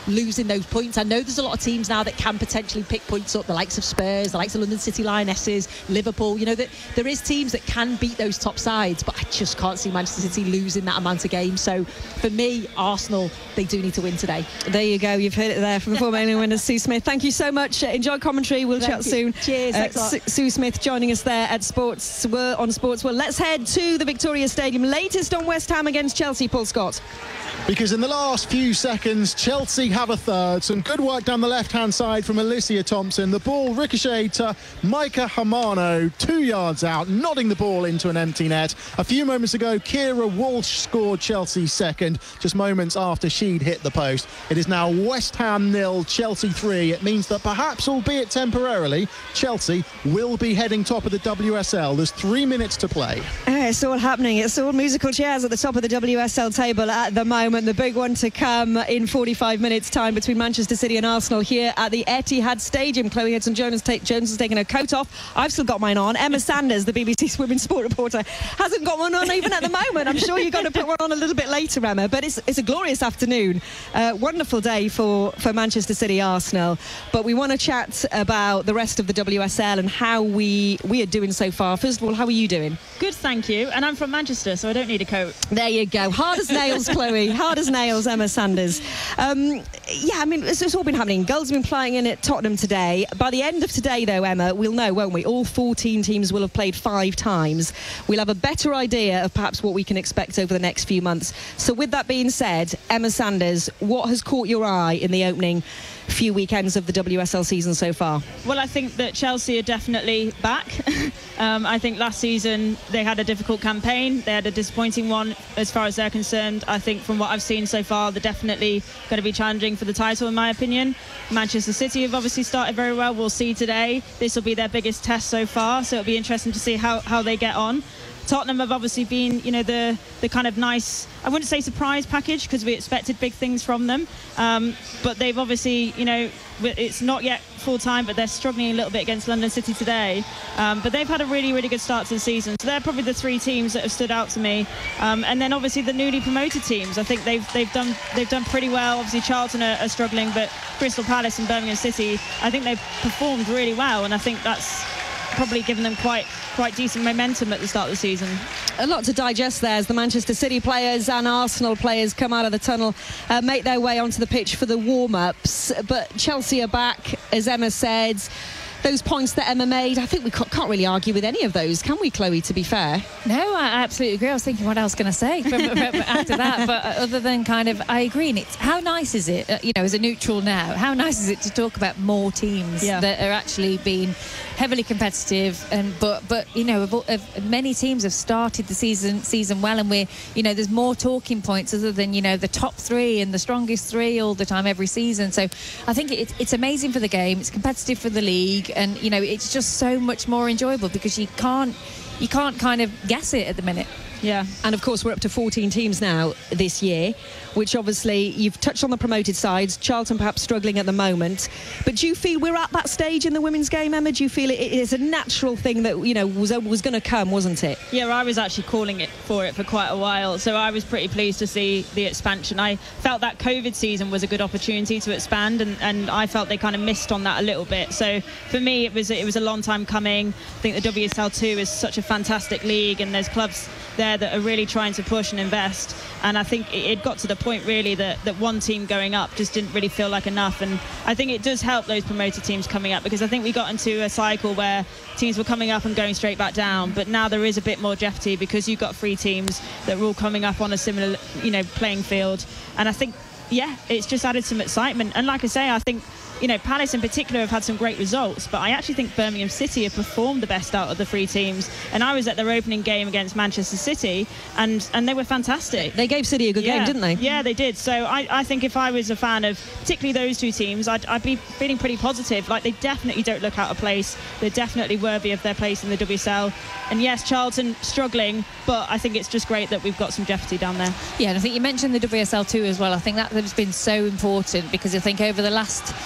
losing those points. I know there's a lot of teams now that can potentially pick points up, the likes of Spurs, the likes of London City Lionesses, Liverpool. You know, that there is teams that can beat those top sides, but I just can't see Manchester City losing that amount of games. So for me, Arsenal, they do need to win today.
There you go. You've heard it there from the former England winner, Sue Smith. Thank you so much. Enjoy commentary. We'll
Thank
chat
you.
soon.
Cheers.
Uh,
Thanks a lot.
Su- Sue Smith joining us there at Sports World, on Sports World. Let's head to the Victoria Stadium. Latest on West Ham against Chelsea, Paul Scott.
Because in the last few seconds, Chelsea have a third. Some good work down the left-hand side from Alicia Thompson. The ball ricocheted to Micah Hamano, two yards out, nodding the ball into an empty net. A few moments ago, Kira Walsh scored Chelsea's second, just moments after she'd hit the post. It is now West Ham nil, Chelsea three. It means that perhaps, albeit temporarily, Chelsea will be heading top of the W S L. There's three minutes to play.
Uh, it's all happening. It's all musical chairs at the top of the W S L table at the moment. The big one to come in forty-five minutes time between Manchester City and Arsenal here at the Etihad Stadium. Chloe Hudson-Jones take, Jones has taken her coat off. I've still got mine on. Emma Sanders, the B B C's women's sport reporter, hasn't got one on even at the moment. I'm sure you're going to put one on a little bit later, Emma. But it's it's a glorious afternoon. Uh, wonderful day for, for Manchester City Arsenal. But we want to chat about the rest of the W S L and how we, we are doing so far. First of all, how are you doing?
Good, thank you. And I'm from Manchester, so I don't need a coat.
There you go. Hard as nails, Chloe. Hard as nails, Emma Sanders. Um, yeah, I mean, it's, it's all been happening. Girls have been playing in at Tottenham today. By the end of today, though, Emma, we'll know, won't we? All fourteen teams will have played five times. We'll have a better idea of perhaps what we can expect over the next few months. So with that being said, Emma Sanders, what has caught your eye in the opening few weekends of the W S L season so far?
Well, I think that Chelsea are definitely back. um, I think last season they had a difficult campaign. They had a disappointing one as far as they're concerned. I think from what I've seen so far, they're definitely going to be challenging for the title, in my opinion. Manchester City have obviously started very well. We'll see today. This will be their biggest test so far, so it'll be interesting to see how, how they get on. Tottenham have obviously been, you know, the the kind of nice, I wouldn't say surprise package, because we expected big things from them. Um, but they've obviously, you know, it's not yet full time, but they're struggling a little bit against London City today. Um, but they've had a really, really good start to the season. So they're probably the three teams that have stood out to me. Um, and then obviously the newly promoted teams, I think they've they've done they've done pretty well. Obviously Charlton are, are struggling, but Crystal Palace and Birmingham City, I think they've performed really well, and I think that's probably given them quite quite decent momentum at the start of the season.
A lot to digest there as the Manchester City players and Arsenal players come out of the tunnel, uh, make their way onto the pitch for the warm-ups. But Chelsea are back, as Emma said. Those points that Emma made, I think we can't really argue with any of those, can we, Chloe, to be fair?
No, I absolutely agree. I was thinking what else can I say from, from after that, but other than kind of, I agree. And it's, how nice is it, uh, you know, as a neutral now, how nice is it to talk about more teams yeah. that are actually being heavily competitive, and but but you know, of, of, many teams have started the season season well, and we're, you know, there's more talking points other than, you know, the top three and the strongest three all the time every season. So I think it, it's amazing for the game. It's competitive for the league, and you know, it's just so much more enjoyable because you can't you can't kind of guess it at the minute.
Yeah, and of course we're up to fourteen teams now this year, which obviously you've touched on the promoted sides. Charlton perhaps struggling at the moment, but do you feel we're at that stage in the women's game, Emma? Do you feel it is a natural thing that, you know, was was going to come, wasn't it?
Yeah, I was actually calling it for it for quite a while, so I was pretty pleased to see the expansion. I felt that COVID season was a good opportunity to expand, and, and I felt they kind of missed on that a little bit. So for me, it was it was a long time coming. I think the W S L two is such a fantastic league, and there's clubs there that are really trying to push and invest, and I think it got to the point really that, that one team going up just didn't really feel like enough, and I think it does help those promoted teams coming up, because I think we got into a cycle where teams were coming up and going straight back down, but now there is a bit more jeopardy because you've got three teams that are all coming up on a similar, you know, playing field, and I think, yeah, it's just added some excitement. And like I say, I think, you know, Palace in particular have had some great results, but I actually think Birmingham City have performed the best out of the three teams. And I was at their opening game against Manchester City, and, and they were fantastic.
They gave City a good
yeah.
game, didn't they?
Yeah, they did. So I, I think if I was a fan of particularly those two teams, I'd, I'd be feeling pretty positive. Like, they definitely don't look out of place. They're definitely worthy of their place in the W S L. And yes, Charlton struggling, but I think it's just great that we've got some jeopardy down there.
Yeah, and I think you mentioned the W S L two as well. I think that has been so important, because I think over the last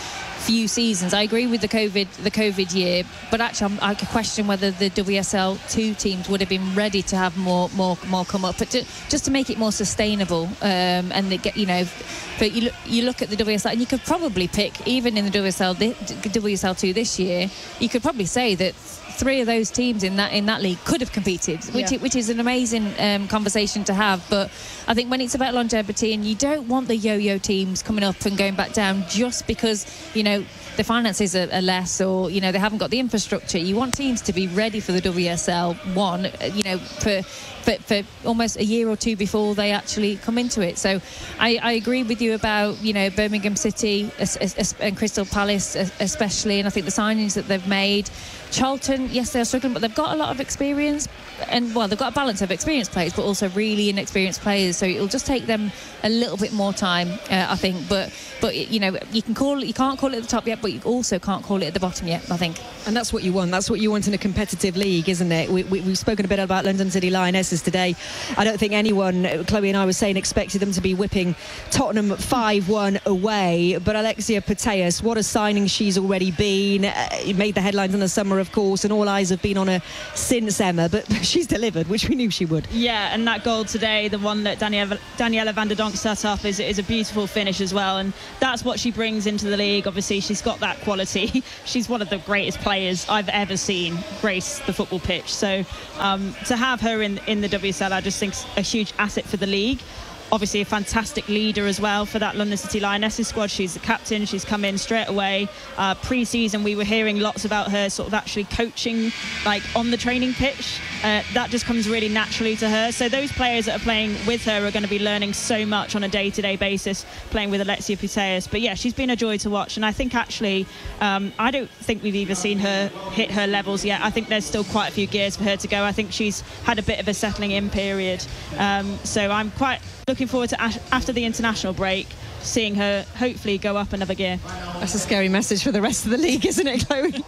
few seasons. I agree with the COVID the COVID year, but actually I'm, I could question whether the W S L two teams would have been ready to have more more more come up, but to, just to make it more sustainable. Um, and they get, you know, but you look, you look at the W S L and you could probably pick, even in the W S L W S L two this year, you could probably say that three of those teams in that in that league could have competed, which
Yeah.
which is an amazing um, conversation to have. But I think when it's about longevity, and you don't want the yo-yo teams coming up and going back down just because, you know, the finances are, are less, or, you know, they haven't got the infrastructure. You want teams to be ready for the W S L one, you know, for for, for almost a year or two before they actually come into it. So I, I agree with you about, you know, Birmingham City as, as, and Crystal Palace especially, and I think the signings that they've made. Charlton, yes, they're struggling, but they've got a lot of experience, and well, they've got a balance of experienced players, but also really inexperienced players. So it'll just take them a little bit more time, uh, I think. But but you know, you can call it, you can't call it at the top yet, but you also can't call it at the bottom yet, I think.
And that's what you want. That's what you want in a competitive league, isn't it? We, we, we've spoken a bit about London City Lionesses today. I don't think anyone, Chloe and I were saying, expected them to be whipping Tottenham five one away. But Alexia Putellas, what a signing she's already been. Uh, made the headlines in the summer, of course, and all eyes have been on her since, Emma. But she's delivered, which we knew she would.
Yeah, and that goal today, the one that Daniela, Daniela van der Donk set up, is, is a beautiful finish as well. And that's what she brings into the league. Obviously, she's got that quality. She's one of the greatest players I've ever seen grace the football pitch. So um, to have her in, in the W S L, I just think is a huge asset for the league. Obviously a fantastic leader as well for that London City Lionesses squad. She's the captain. She's come in straight away. Uh, pre-season, we were hearing lots about her sort of actually coaching, like on the training pitch. Uh, that just comes really naturally to her. So those players that are playing with her are going to be learning so much on a day-to-day basis, playing with Alexia Putellas. But yeah, she's been a joy to watch. And I think actually, um, I don't think we've even seen her hit her levels yet. I think there's still quite a few gears for her to go. I think she's had a bit of a settling in period. Um, so I'm quite looking forward to, after the international break, seeing her hopefully go up another gear.
That's a scary message for the rest of the league, isn't it, Chloe?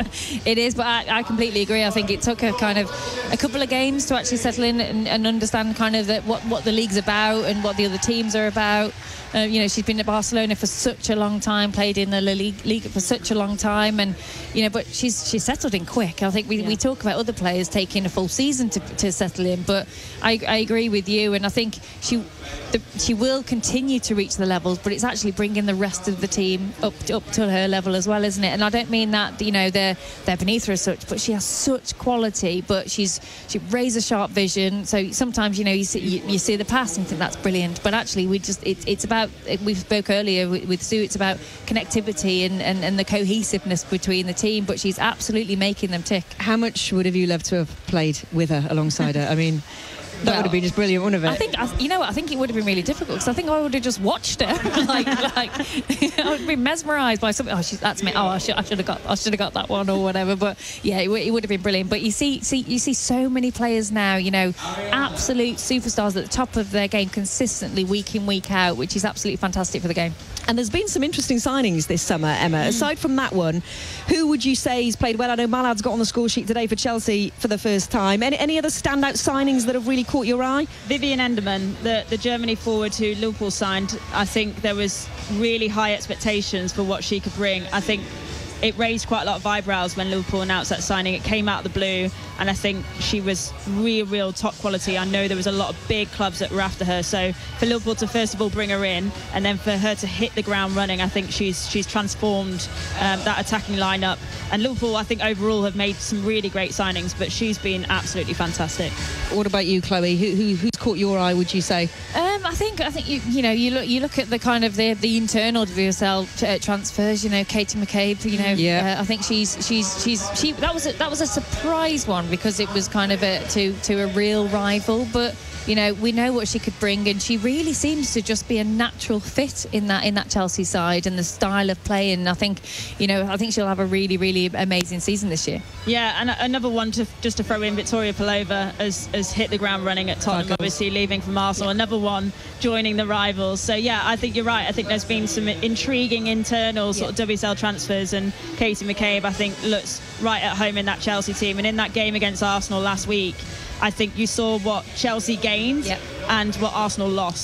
It is, but I, I completely agree. I think it took her kind of a couple of games to actually settle in and, and understand kind of the, what, what the league's about and what the other teams are about. Uh, you know, she's been at Barcelona for such a long time, played in the La Liga, Liga for such a long time, and you know, but she's she's settled in quick. I think we, yeah. we talk about other players taking a full season to, to settle in, but I, I agree with you, and I think she the, she will continue to reach the levels, but it's actually bringing the rest of the team up to, up to her level as well, isn't it? And I don't mean that, you know, they're they're beneath her as such, but she has such quality, but she's she razor sharp vision. So sometimes, you know, you see you, you see the pass and think that's brilliant, but actually we just it, it's about we spoke earlier with, with Sue, it's about connectivity and, and, and the cohesiveness between the team, but she's absolutely making them tick.
How much would have you loved to have played with her, alongside her? I mean, that well, would have been just brilliant, wouldn't it?
I think, you know what, I think it would have been really difficult, because I think I would have just watched her. like, like I would be mesmerised by something. Oh, she's, that's me. Oh, I should, I should have got, I should have got that one or whatever. But yeah, it, it would have been brilliant. But you see, see, you see so many players now, you know, absolute superstars at the top of their game consistently, week in, week out, which is absolutely fantastic for the game.
And there's been some interesting signings this summer, Emma. Mm. Aside from that one, who would you say has played well? I know Mallard's got on the score sheet today for Chelsea for the first time. Any, any other standout signings that have really caught your eye?
Vivian Enderman, the, the Germany forward who Liverpool signed. I think there was really high expectations for what she could bring. I think it raised quite a lot of eyebrows when Liverpool announced that signing. It came out of the blue, and I think she was real, real top quality. I know there was a lot of big clubs that were after her. So for Liverpool to first of all bring her in, and then for her to hit the ground running, I think she's she's transformed um, that attacking lineup. And Liverpool, I think overall, have made some really great signings, but she's been absolutely fantastic.
What about you, Chloe? Who, who who's caught your eye, would you say?
Um, I think I think you you know you look you look at the kind of the the internal W S L uh, transfers. You know, Katie McCabe. You know,
yeah.
uh, I think she's she's she's she that was a, that was a surprise one, because it was kind of a to to a real rival, but you know, we know what she could bring, and she really seems to just be a natural fit in that in that Chelsea side and the style of play. And I think, you know, I think she'll have a really, really amazing season this year.
Yeah, and another one to just to throw in, Victoria Pelova has, has hit the ground running at Tottenham, obviously leaving from Arsenal. Yeah. Another one joining the rivals. So yeah, I think you're right. I think there's been some intriguing internal sort yeah. of W S L transfers, and Katie McCabe, I think, looks right at home in that Chelsea team. And in that game against Arsenal last week, I think you saw what Chelsea gained yep. and what Arsenal lost.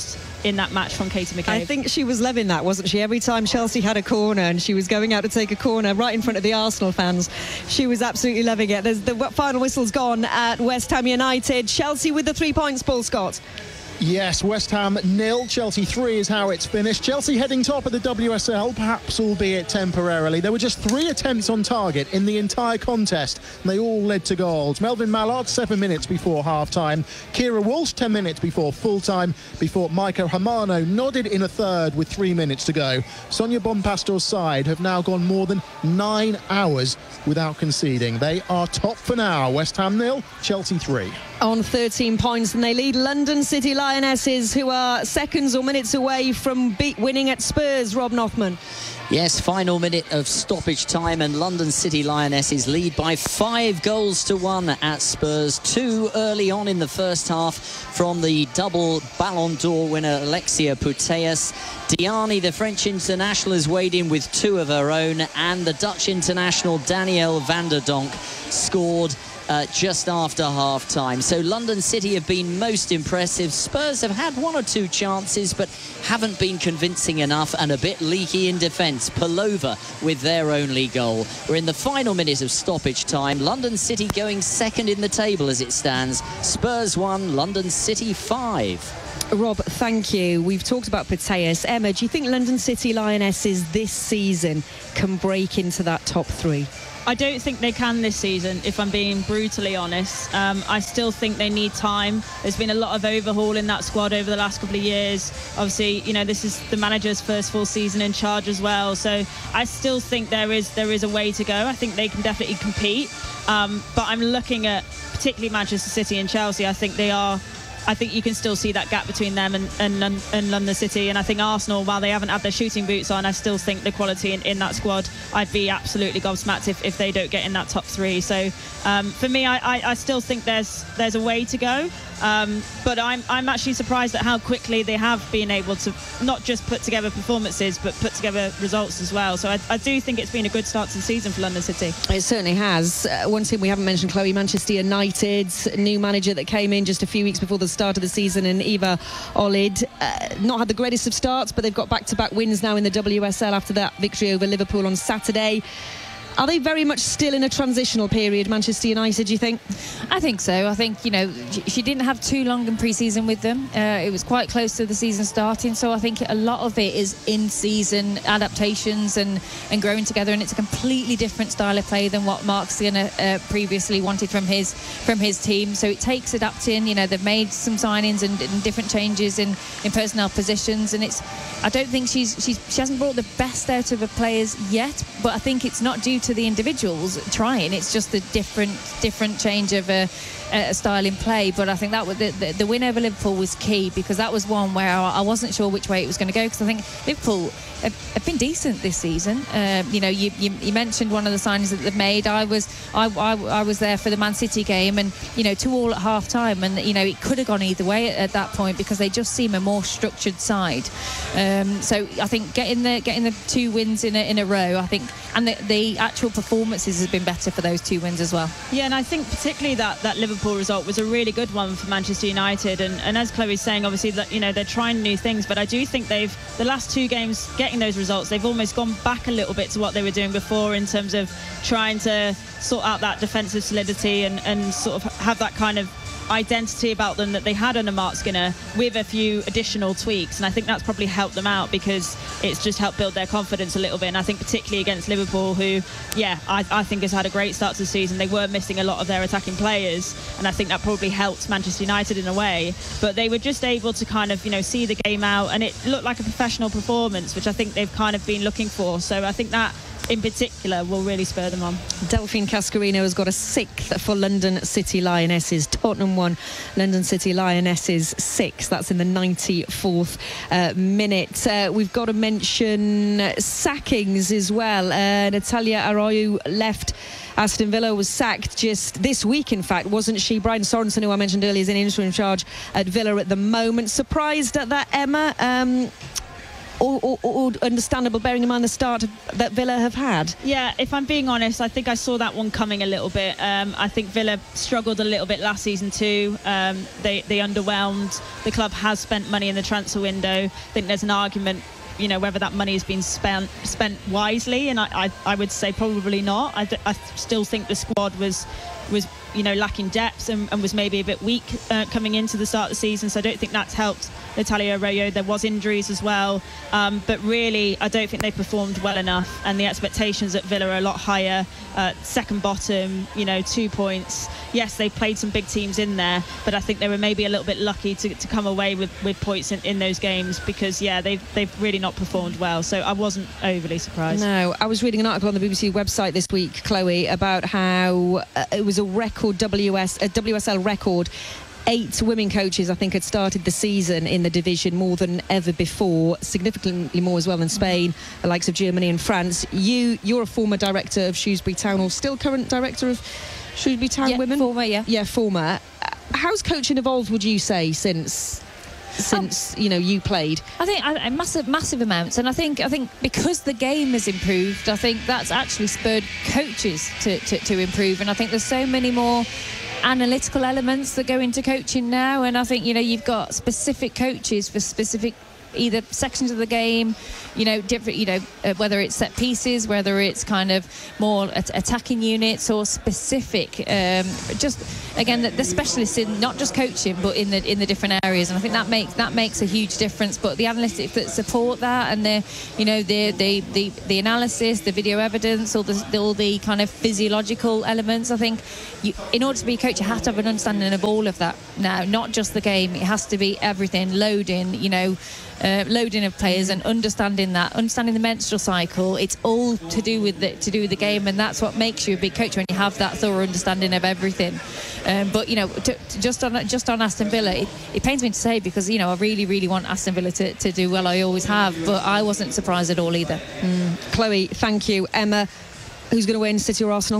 in that match from Katie McCabe.
I think she was loving that, wasn't she? Every time Chelsea had a corner and she was going out to take a corner right in front of the Arsenal fans, she was absolutely loving it. There's the final whistle's gone at West Ham United. Chelsea with the three points, Paul Scott.
Yes, West Ham nil, Chelsea three is how it's finished. Chelsea heading top of the W S L, perhaps albeit temporarily. There were just three attempts on target in the entire contest, and they all led to goals. Melvin Mallard, seven minutes before half-time. Kira Walsh, ten minutes before full-time, before Maiko Hamano nodded in a third with three minutes to go. Sonia Bonpastor's side have now gone more than nine hours without conceding. They are top for now. West Ham nil, Chelsea three.
On thirteen points, and they lead London City Lionesses, who are seconds or minutes away from beat winning at Spurs. Rob Nothman.
Yes, final minute of stoppage time, and London City Lionesses lead by five goals to one at Spurs. Two early on in the first half from the double Ballon d'Or winner Alexia Putellas. Diani, the French international, has weighed in with two of her own, and the Dutch international Danielle van der Donk scored Uh, just after half-time. So London City have been most impressive. Spurs have had one or two chances, but haven't been convincing enough, and a bit leaky in defence. Palova with their only goal. We're in the final minute of stoppage time. London City going second in the table as it stands. Spurs one, London City five.
Rob, thank you. We've talked about Putellas. Emma, do you think London City Lionesses this season can break into that top three?
I don't think they can this season, if I'm being brutally honest. Um, I still think they need time. There's been a lot of overhaul in that squad over the last couple of years. Obviously, you know, this is the manager's first full season in charge as well. So I still think there is there is a way to go. I think they can definitely compete. Um, but I'm looking at particularly Manchester City and Chelsea. I think they are... I think you can still see that gap between them and, and, and London City. And I think Arsenal, while they haven't had their shooting boots on, I still think the quality in, in that squad, I'd be absolutely gobsmacked if, if they don't get in that top three. So um, for me, I, I, I still think there's there's a way to go. Um, but I'm, I'm actually surprised at how quickly they have been able to not just put together performances, but put together results as well. So I, I do think it's been a good start to the season for London City.
It certainly has. Uh, one team we haven't mentioned, Chloe, Manchester United's new manager that came in just a few weeks before the start of the season, and Eva Olid. Uh, not had the greatest of starts, but they've got back-to-back wins now in the W S L after that victory over Liverpool on Saturday. Are they very much still in a transitional period, Manchester United, do you think?
I think so. I think, you know, she didn't have too long in pre-season with them. Uh, it was quite close to the season starting, so I think a lot of it is in-season adaptations and, and growing together, and it's a completely different style of play than what Mark Skinner uh, previously wanted from his from his team. So it takes adapting. You know, they've made some signings and, and different changes in, in personnel positions, and it's I don't think she's, she's she hasn't brought the best out of her players yet, but I think it's not due to the individuals trying. It's just a different different change of a, a style in play. But I think that was the, the, the win over Liverpool was key, because that was one where I, I wasn't sure which way it was going to go, because I think Liverpool have, have been decent this season. Uh, you know, you, you, you mentioned one of the signings that they've made. I was I, I, I was there for the Man City game, and you know, two all at half time, and you know, it could have gone either way at, at that point, because they just seem a more structured side. Um, so I think getting the getting the two wins in a, in a row, I think, and the, the actual performances have been better for those two wins as well.
Yeah, and I think particularly that that Liverpool result was a really good one for Manchester United, and, and as Chloe's saying, obviously that, you know, they're trying new things, but I do think they've the last two games getting those results, they've almost gone back a little bit to what they were doing before in terms of trying to sort out that defensive solidity and, and sort of have that kind of identity about them that they had under Mark Skinner, with a few additional tweaks, and I think that's probably helped them out, because it's just helped build their confidence a little bit. And I think particularly against Liverpool, who yeah I, I think has had a great start to the season, they were missing a lot of their attacking players, and I think that probably helped Manchester United in a way, but they were just able to kind of, you know, see the game out, and it looked like a professional performance, which I think they've kind of been looking for. So I think that in particular will really spur them on.
Delphine Cascarino has got a sixth for London City Lionesses. Tottenham won, London City Lionesses six. That's in the ninety-fourth uh, minute. Uh, we've got to mention sackings as well. Uh, Natalia Arroyo left Aston Villa, was sacked just this week, in fact, wasn't she? Brian Sorensen, who I mentioned earlier, is in interim charge at Villa at the moment. Surprised at that, Emma? Um, or, or, or understandable, bearing in mind the start that Villa have had?
Yeah, if I'm being honest, I think I saw that one coming a little bit. Um, I think Villa struggled a little bit last season too. Um, they, they underwhelmed. The club has spent money in the transfer window. I think there's an argument, you know, whether that money has been spent spent wisely, and I, I, I would say probably not. I, I still think the squad was was you know lacking depth and, and was maybe a bit weak uh, coming into the start of the season, so I don't think that's helped Natalia Arroyo. There was injuries as well, um, but really I don't think they performed well enough, and the expectations at Villa are a lot higher. Uh, second bottom, you know, two points. Yes, they played some big teams in there, but I think they were maybe a little bit lucky to, to come away with, with points in, in those games, because yeah, they've they've really not performed well. So I wasn't overly surprised.
No, I was reading an article on the B B C website this week, Chloe, about how uh, it was a record W S a W S L record. Eight women coaches, I think, had started the season in the division, more than ever before, significantly more as well than Spain, the likes of Germany and France. You, you're a former director of Shrewsbury Town, or still current director of Shrewsbury Town
yeah,
Women?
Former, yeah.
Yeah, former. How's coaching evolved, would you say, since... since um, you know you played?
I think I, massive massive amounts, and I think I think because the game has improved, I think that's actually spurred coaches to, to, to improve, and I think there's so many more analytical elements that go into coaching now, and I think you know you've got specific coaches for specific either sections of the game, you know, different, you know, uh, whether it's set pieces, whether it's kind of more at- attacking units or specific, um, just again the, the specialists in not just coaching but in the in the different areas, and I think that makes that makes a huge difference. But the analytics that support that, and the you know the the the, the analysis, the video evidence, all the all the kind of physiological elements, I think you, in order to be a coach, you have to have an understanding of all of that now, not just the game. It has to be everything, loading, you know. Uh, loading of players and understanding that, understanding the menstrual cycle. It's all to do with the, to do with the game, and that's what makes you a big coach, when you have that thorough understanding of everything. Um, but you know, to, to just on just on Aston Villa, it, it pains me to say, because you know I really, really want Aston Villa to, to do well. I always have, but I wasn't surprised at all either.
Mm. Chloe, thank you. Emma, who's going to win, City or Arsenal?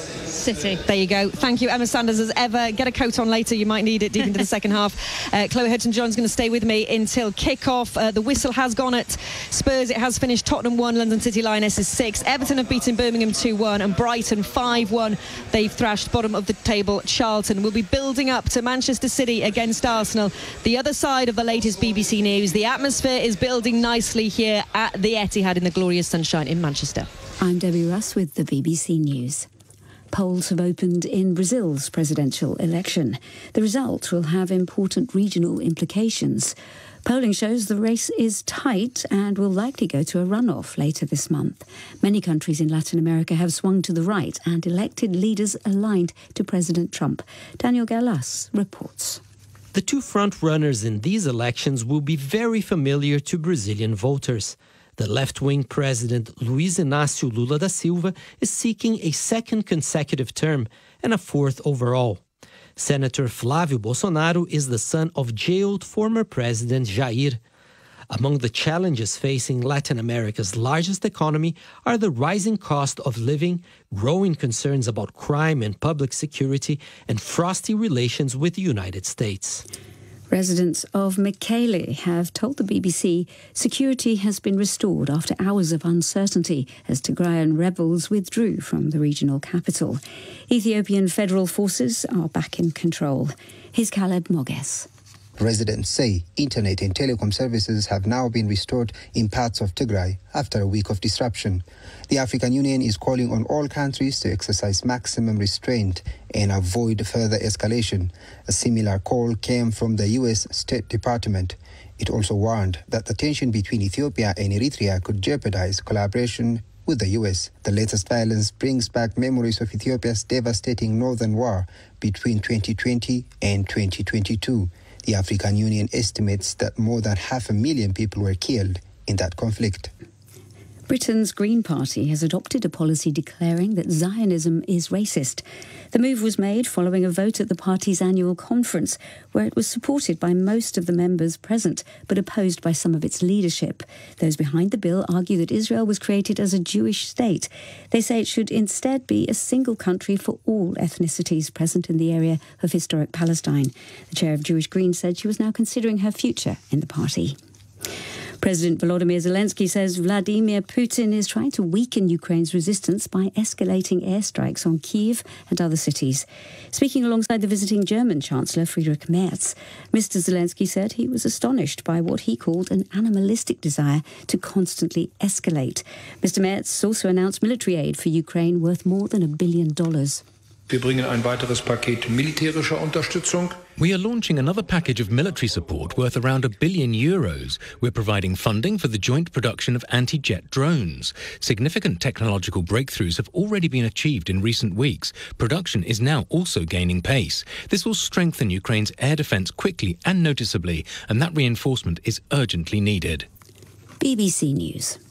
City.
There you go. Thank you, Emma Sanders, as ever. Get a coat on later. You might need it deep into the second half. Uh, Chloe Hudson-John's going to stay with me until kick-off. Uh, the whistle has gone at Spurs. It has finished Tottenham one, London City Lionesses six. Everton have beaten Birmingham two one, and Brighton five one. They've thrashed bottom of the table Charlton. We'll be building up to Manchester City against Arsenal. The other side of the latest B B C News. The atmosphere is building nicely here at the Etihad in the glorious sunshine in Manchester.
I'm Debbie Russ with the B B C News. Polls have opened in Brazil's presidential election. The result will have important regional implications. Polling shows the race is tight and will likely go to a runoff later this month. Many countries in Latin America have swung to the right and elected leaders aligned to President Trump. Daniel Gallas reports.
The two front-runners in these elections will be very familiar to Brazilian voters. The left-wing president Luiz Inácio Lula da Silva is seeking a second consecutive term and a fourth overall. Senator Flávio Bolsonaro is the son of jailed former President Jair. Among the challenges facing Latin America's largest economy are the rising cost of living, growing concerns about crime and public security, and frosty relations with the United States.
Residents of Mekelle have told the B B C security has been restored after hours of uncertainty as Tigrayan rebels withdrew from the regional capital. Ethiopian federal forces are back in control. Here's Caleb Moges.
Residents say internet and telecom services have now been restored in parts of Tigray after a week of disruption. The African Union is calling on all countries to exercise maximum restraint and avoid further escalation. A similar call came from the U S State Department. It also warned that the tension between Ethiopia and Eritrea could jeopardize collaboration with the U S. The latest violence brings back memories of Ethiopia's devastating northern war between twenty twenty and twenty twenty-two. The African Union estimates that more than half a million people were killed in that conflict.
Britain's Green Party has adopted a policy declaring that Zionism is racist. The move was made following a vote at the party's annual conference, where it was supported by most of the members present, but opposed by some of its leadership. Those behind the bill argue that Israel was created as a Jewish state. They say it should instead be a single country for all ethnicities present in the area of historic Palestine. The chair of Jewish Greens said she was now considering her future in the party. President Volodymyr Zelensky says Vladimir Putin is trying to weaken Ukraine's resistance by escalating airstrikes on Kyiv and other cities. Speaking alongside the visiting German Chancellor Friedrich Merz, Mister Zelensky said he was astonished by what he called an animalistic desire to constantly escalate. Mister Merz also announced military aid for Ukraine worth more than a billion dollars.
Wir bringen ein weiteres Paket militärischer Unterstützung.
We are launching another package of military support worth around a billion euros. We're providing funding for the joint production of anti-jet drones. Significant technological breakthroughs have already been achieved in recent weeks. Production is now also gaining pace. This will strengthen Ukraine's air defence quickly and noticeably, and that reinforcement is urgently needed.
B B C News.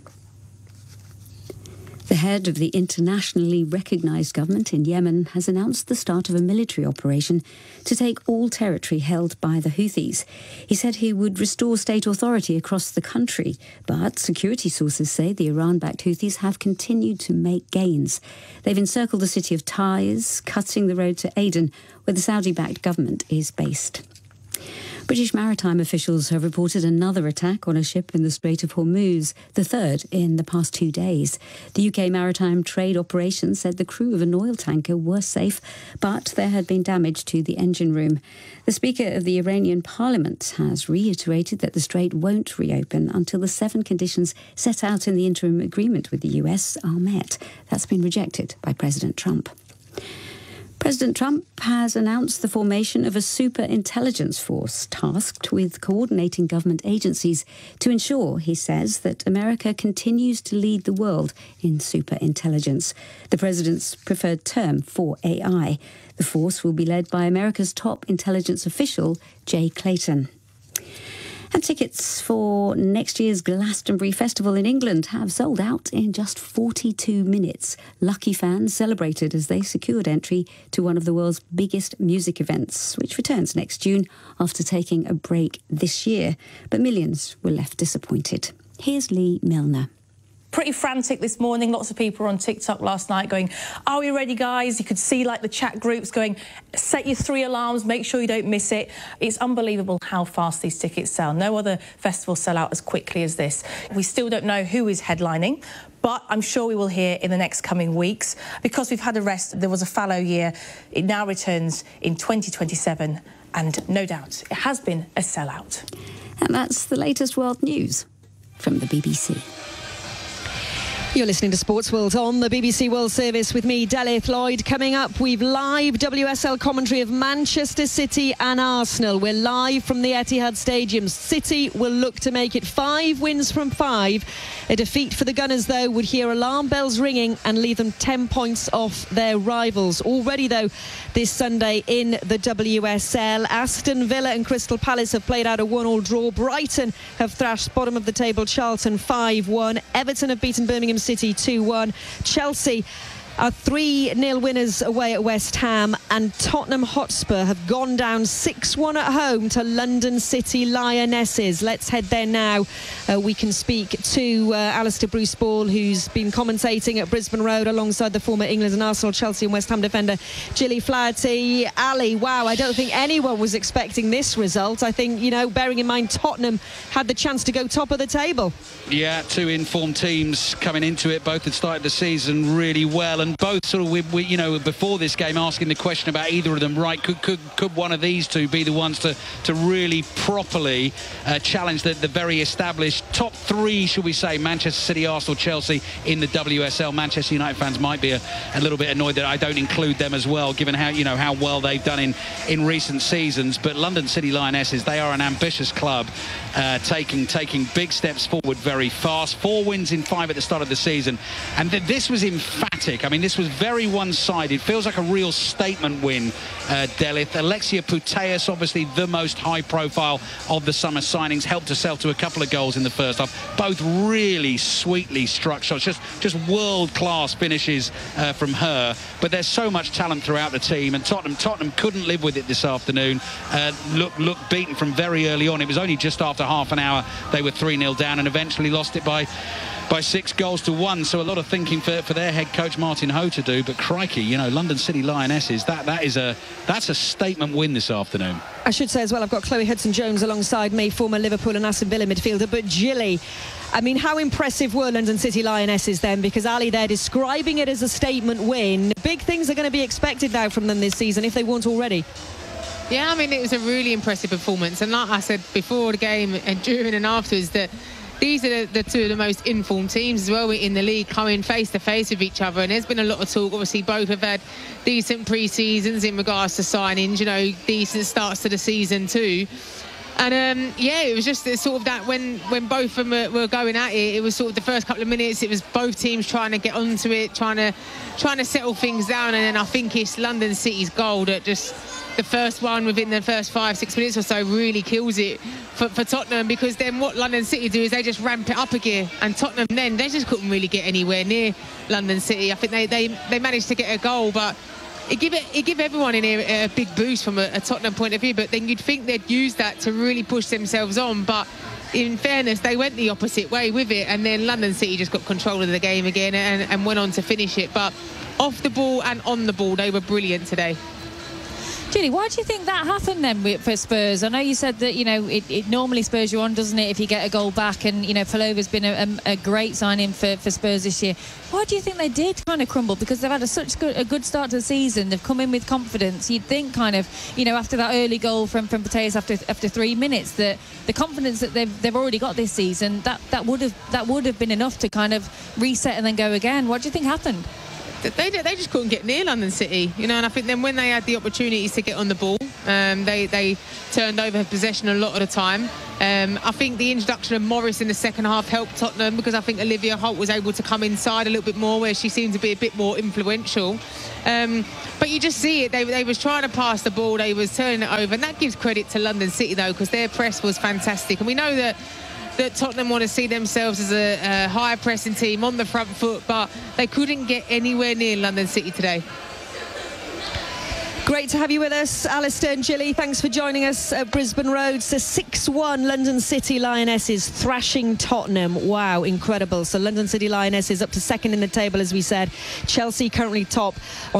The head of the internationally recognised government in Yemen has announced the start of a military operation to take all territory held by the Houthis. He said he would restore state authority across the country, but security sources say the Iran-backed Houthis have continued to make gains. They've encircled the city of Taiz, cutting the road to Aden, where the Saudi-backed government is based. British maritime officials have reported another attack on a ship in the Strait of Hormuz, the third in the past two days. The U K Maritime Trade Operations said the crew of an oil tanker were safe, but there had been damage to the engine room. The Speaker of the Iranian Parliament has reiterated that the strait won't reopen until the seven conditions set out in the interim agreement with the U S are met. That's been rejected by President Trump. President Trump has announced the formation of a super-intelligence force tasked with coordinating government agencies to ensure, he says, that America continues to lead the world in super-intelligence, the president's preferred term for A I. The force will be led by America's top intelligence official, Jay Clayton. And tickets for next year's Glastonbury Festival in England have sold out in just forty-two minutes. Lucky fans celebrated as they secured entry to one of the world's biggest music events, which returns next June after taking a break this year. But millions were left disappointed. Here's Lee Milner.
Pretty frantic this morning. Lots of people were on TikTok last night going, are we ready, guys? You could see like the chat groups going, set your three alarms, make sure you don't miss it. It's unbelievable how fast these tickets sell. No other festival sell out as quickly as this. We still don't know who is headlining, but I'm sure we will hear in the next coming weeks. Because we've had a rest, there was a fallow year. It now returns in twenty twenty-seven, and no doubt it has been a sellout.
And that's the latest world news from the B B C.
You're listening to Sports World on the B B C World Service with me, Delith Lloyd. Coming up, we've live W S L commentary of Manchester City and Arsenal. We're live from the Etihad Stadium. City will look to make it five wins from five. A defeat for the Gunners, though, would hear alarm bells ringing and leave them ten points off their rivals. Already, though, this Sunday in the W S L, Aston Villa and Crystal Palace have played out a one-all draw. Brighton have thrashed bottom of the table Charlton five one. Everton have beaten Birmingham City two one. Chelsea are three nil winners away at West Ham, and Tottenham Hotspur have gone down six one at home to London City Lionesses. Let's head there now. Uh, we can speak to uh, Alistair Bruce-Ball, who's been commentating at Brisbane Road alongside the former England and Arsenal, Chelsea and West Ham defender Gilly Flaherty. Ali, wow, I don't think anyone was expecting this result. I think, you know, bearing in mind Tottenham had the chance to go top of the table.
Yeah, two informed teams coming into it. Both had started the season really well, and both sort of, we, we, you know, before this game asking the question about either of them, right, could could, could one of these two be the ones to, to really properly uh, challenge the, the very established top three, should we say, Manchester City, Arsenal, Chelsea in the W S L. Manchester United fans might be a, a little bit annoyed that I don't include them as well, given how, you know, how well they've done in, in recent seasons. But London City Lionesses, they are an ambitious club, uh, taking, taking big steps forward very fast. Four wins in five at the start of the season. And th this was emphatic. I mean, this was very one-sided. Feels like a real statement win, uh, Delith. Alexia Putellas, obviously the most high-profile of the summer signings, helped herself to a couple of goals in the first half. Both really sweetly struck shots, just just world-class finishes uh, from her. But there's so much talent throughout the team, and Tottenham Tottenham couldn't live with it this afternoon. Uh, look, look beaten from very early on. It was only just after half an hour they were three nil down, and eventually lost it by by six goals to one. So a lot of thinking for, for their head coach Martin Ho to do. But crikey, you know, London City Lionesses, that that is a that's a statement win this afternoon.
I should say as well, I've got Chloe Hudson-Jones alongside me, former Liverpool and Aston Villa midfielder. But Gilly, I mean, how impressive were London City Lionesses then? Because Ali, they're describing it as a statement win. Big things are going to be expected now from them this season, if they weren't already.
Yeah, I mean, it was a really impressive performance. And like I said before the game and during and afterwards, that these are the, the two of the most informed teams as well in the league, coming face to face with each other. And there's been a lot of talk. Obviously, both have had decent pre-seasons in regards to signings, you know, decent starts to the season too. And um, yeah, it was just sort of that when, when both of them were, were going at it, it was sort of the first couple of minutes, it was both teams trying to get onto it, trying to trying to settle things down. And then I think it's London City's goal that just the first one within the first five, six minutes or so really kills it for, for Tottenham, because then what London City do is they just ramp it up a gear, and Tottenham then, they just couldn't really get anywhere near London City. I think they, they, they managed to get a goal, but it give it, it give everyone in here a big boost from a, a Tottenham point of view, but then you'd think they'd use that to really push themselves on. But in fairness, they went the opposite way with it, and then London City just got control of the game again and, and went on to finish it. But off the ball and on the ball, they were brilliant today.
Julie, why do you think that happened then for Spurs? I know you said that, you know, it, it normally spurs you on, doesn't it, if you get a goal back, and, you know, Palova's been a, a, a great signing for, for Spurs this year. Why do you think they did kind of crumble? Because they've had a, such good, a good start to the season. They've come in with confidence. You'd think kind of, you know, after that early goal from, from Mateus after after three minutes, that the confidence that they've, they've already got this season, that, that would have that would have been enough to kind of reset and then go again. What do you think happened?
They, they just couldn't get near London City, you know, and I think then when they had the opportunities to get on the ball, um, they, they turned over possession a lot of the time. Um, I think the introduction of Morris in the second half helped Tottenham, because I think Olivia Holt was able to come inside a little bit more, where she seemed to be a bit more influential. Um, but you just see it, they, they was trying to pass the ball, they was turning it over, and that gives credit to London City though, because their press was fantastic. And we know that that Tottenham want to see themselves as a, a high pressing team on the front foot, but they couldn't get anywhere near London City today.
Great to have you with us, Alistair and Gilly. Thanks for joining us at Brisbane Road. So six one London City Lionesses thrashing Tottenham. Wow, incredible. So London City Lionesses up to second in the table, as we said. Chelsea currently top.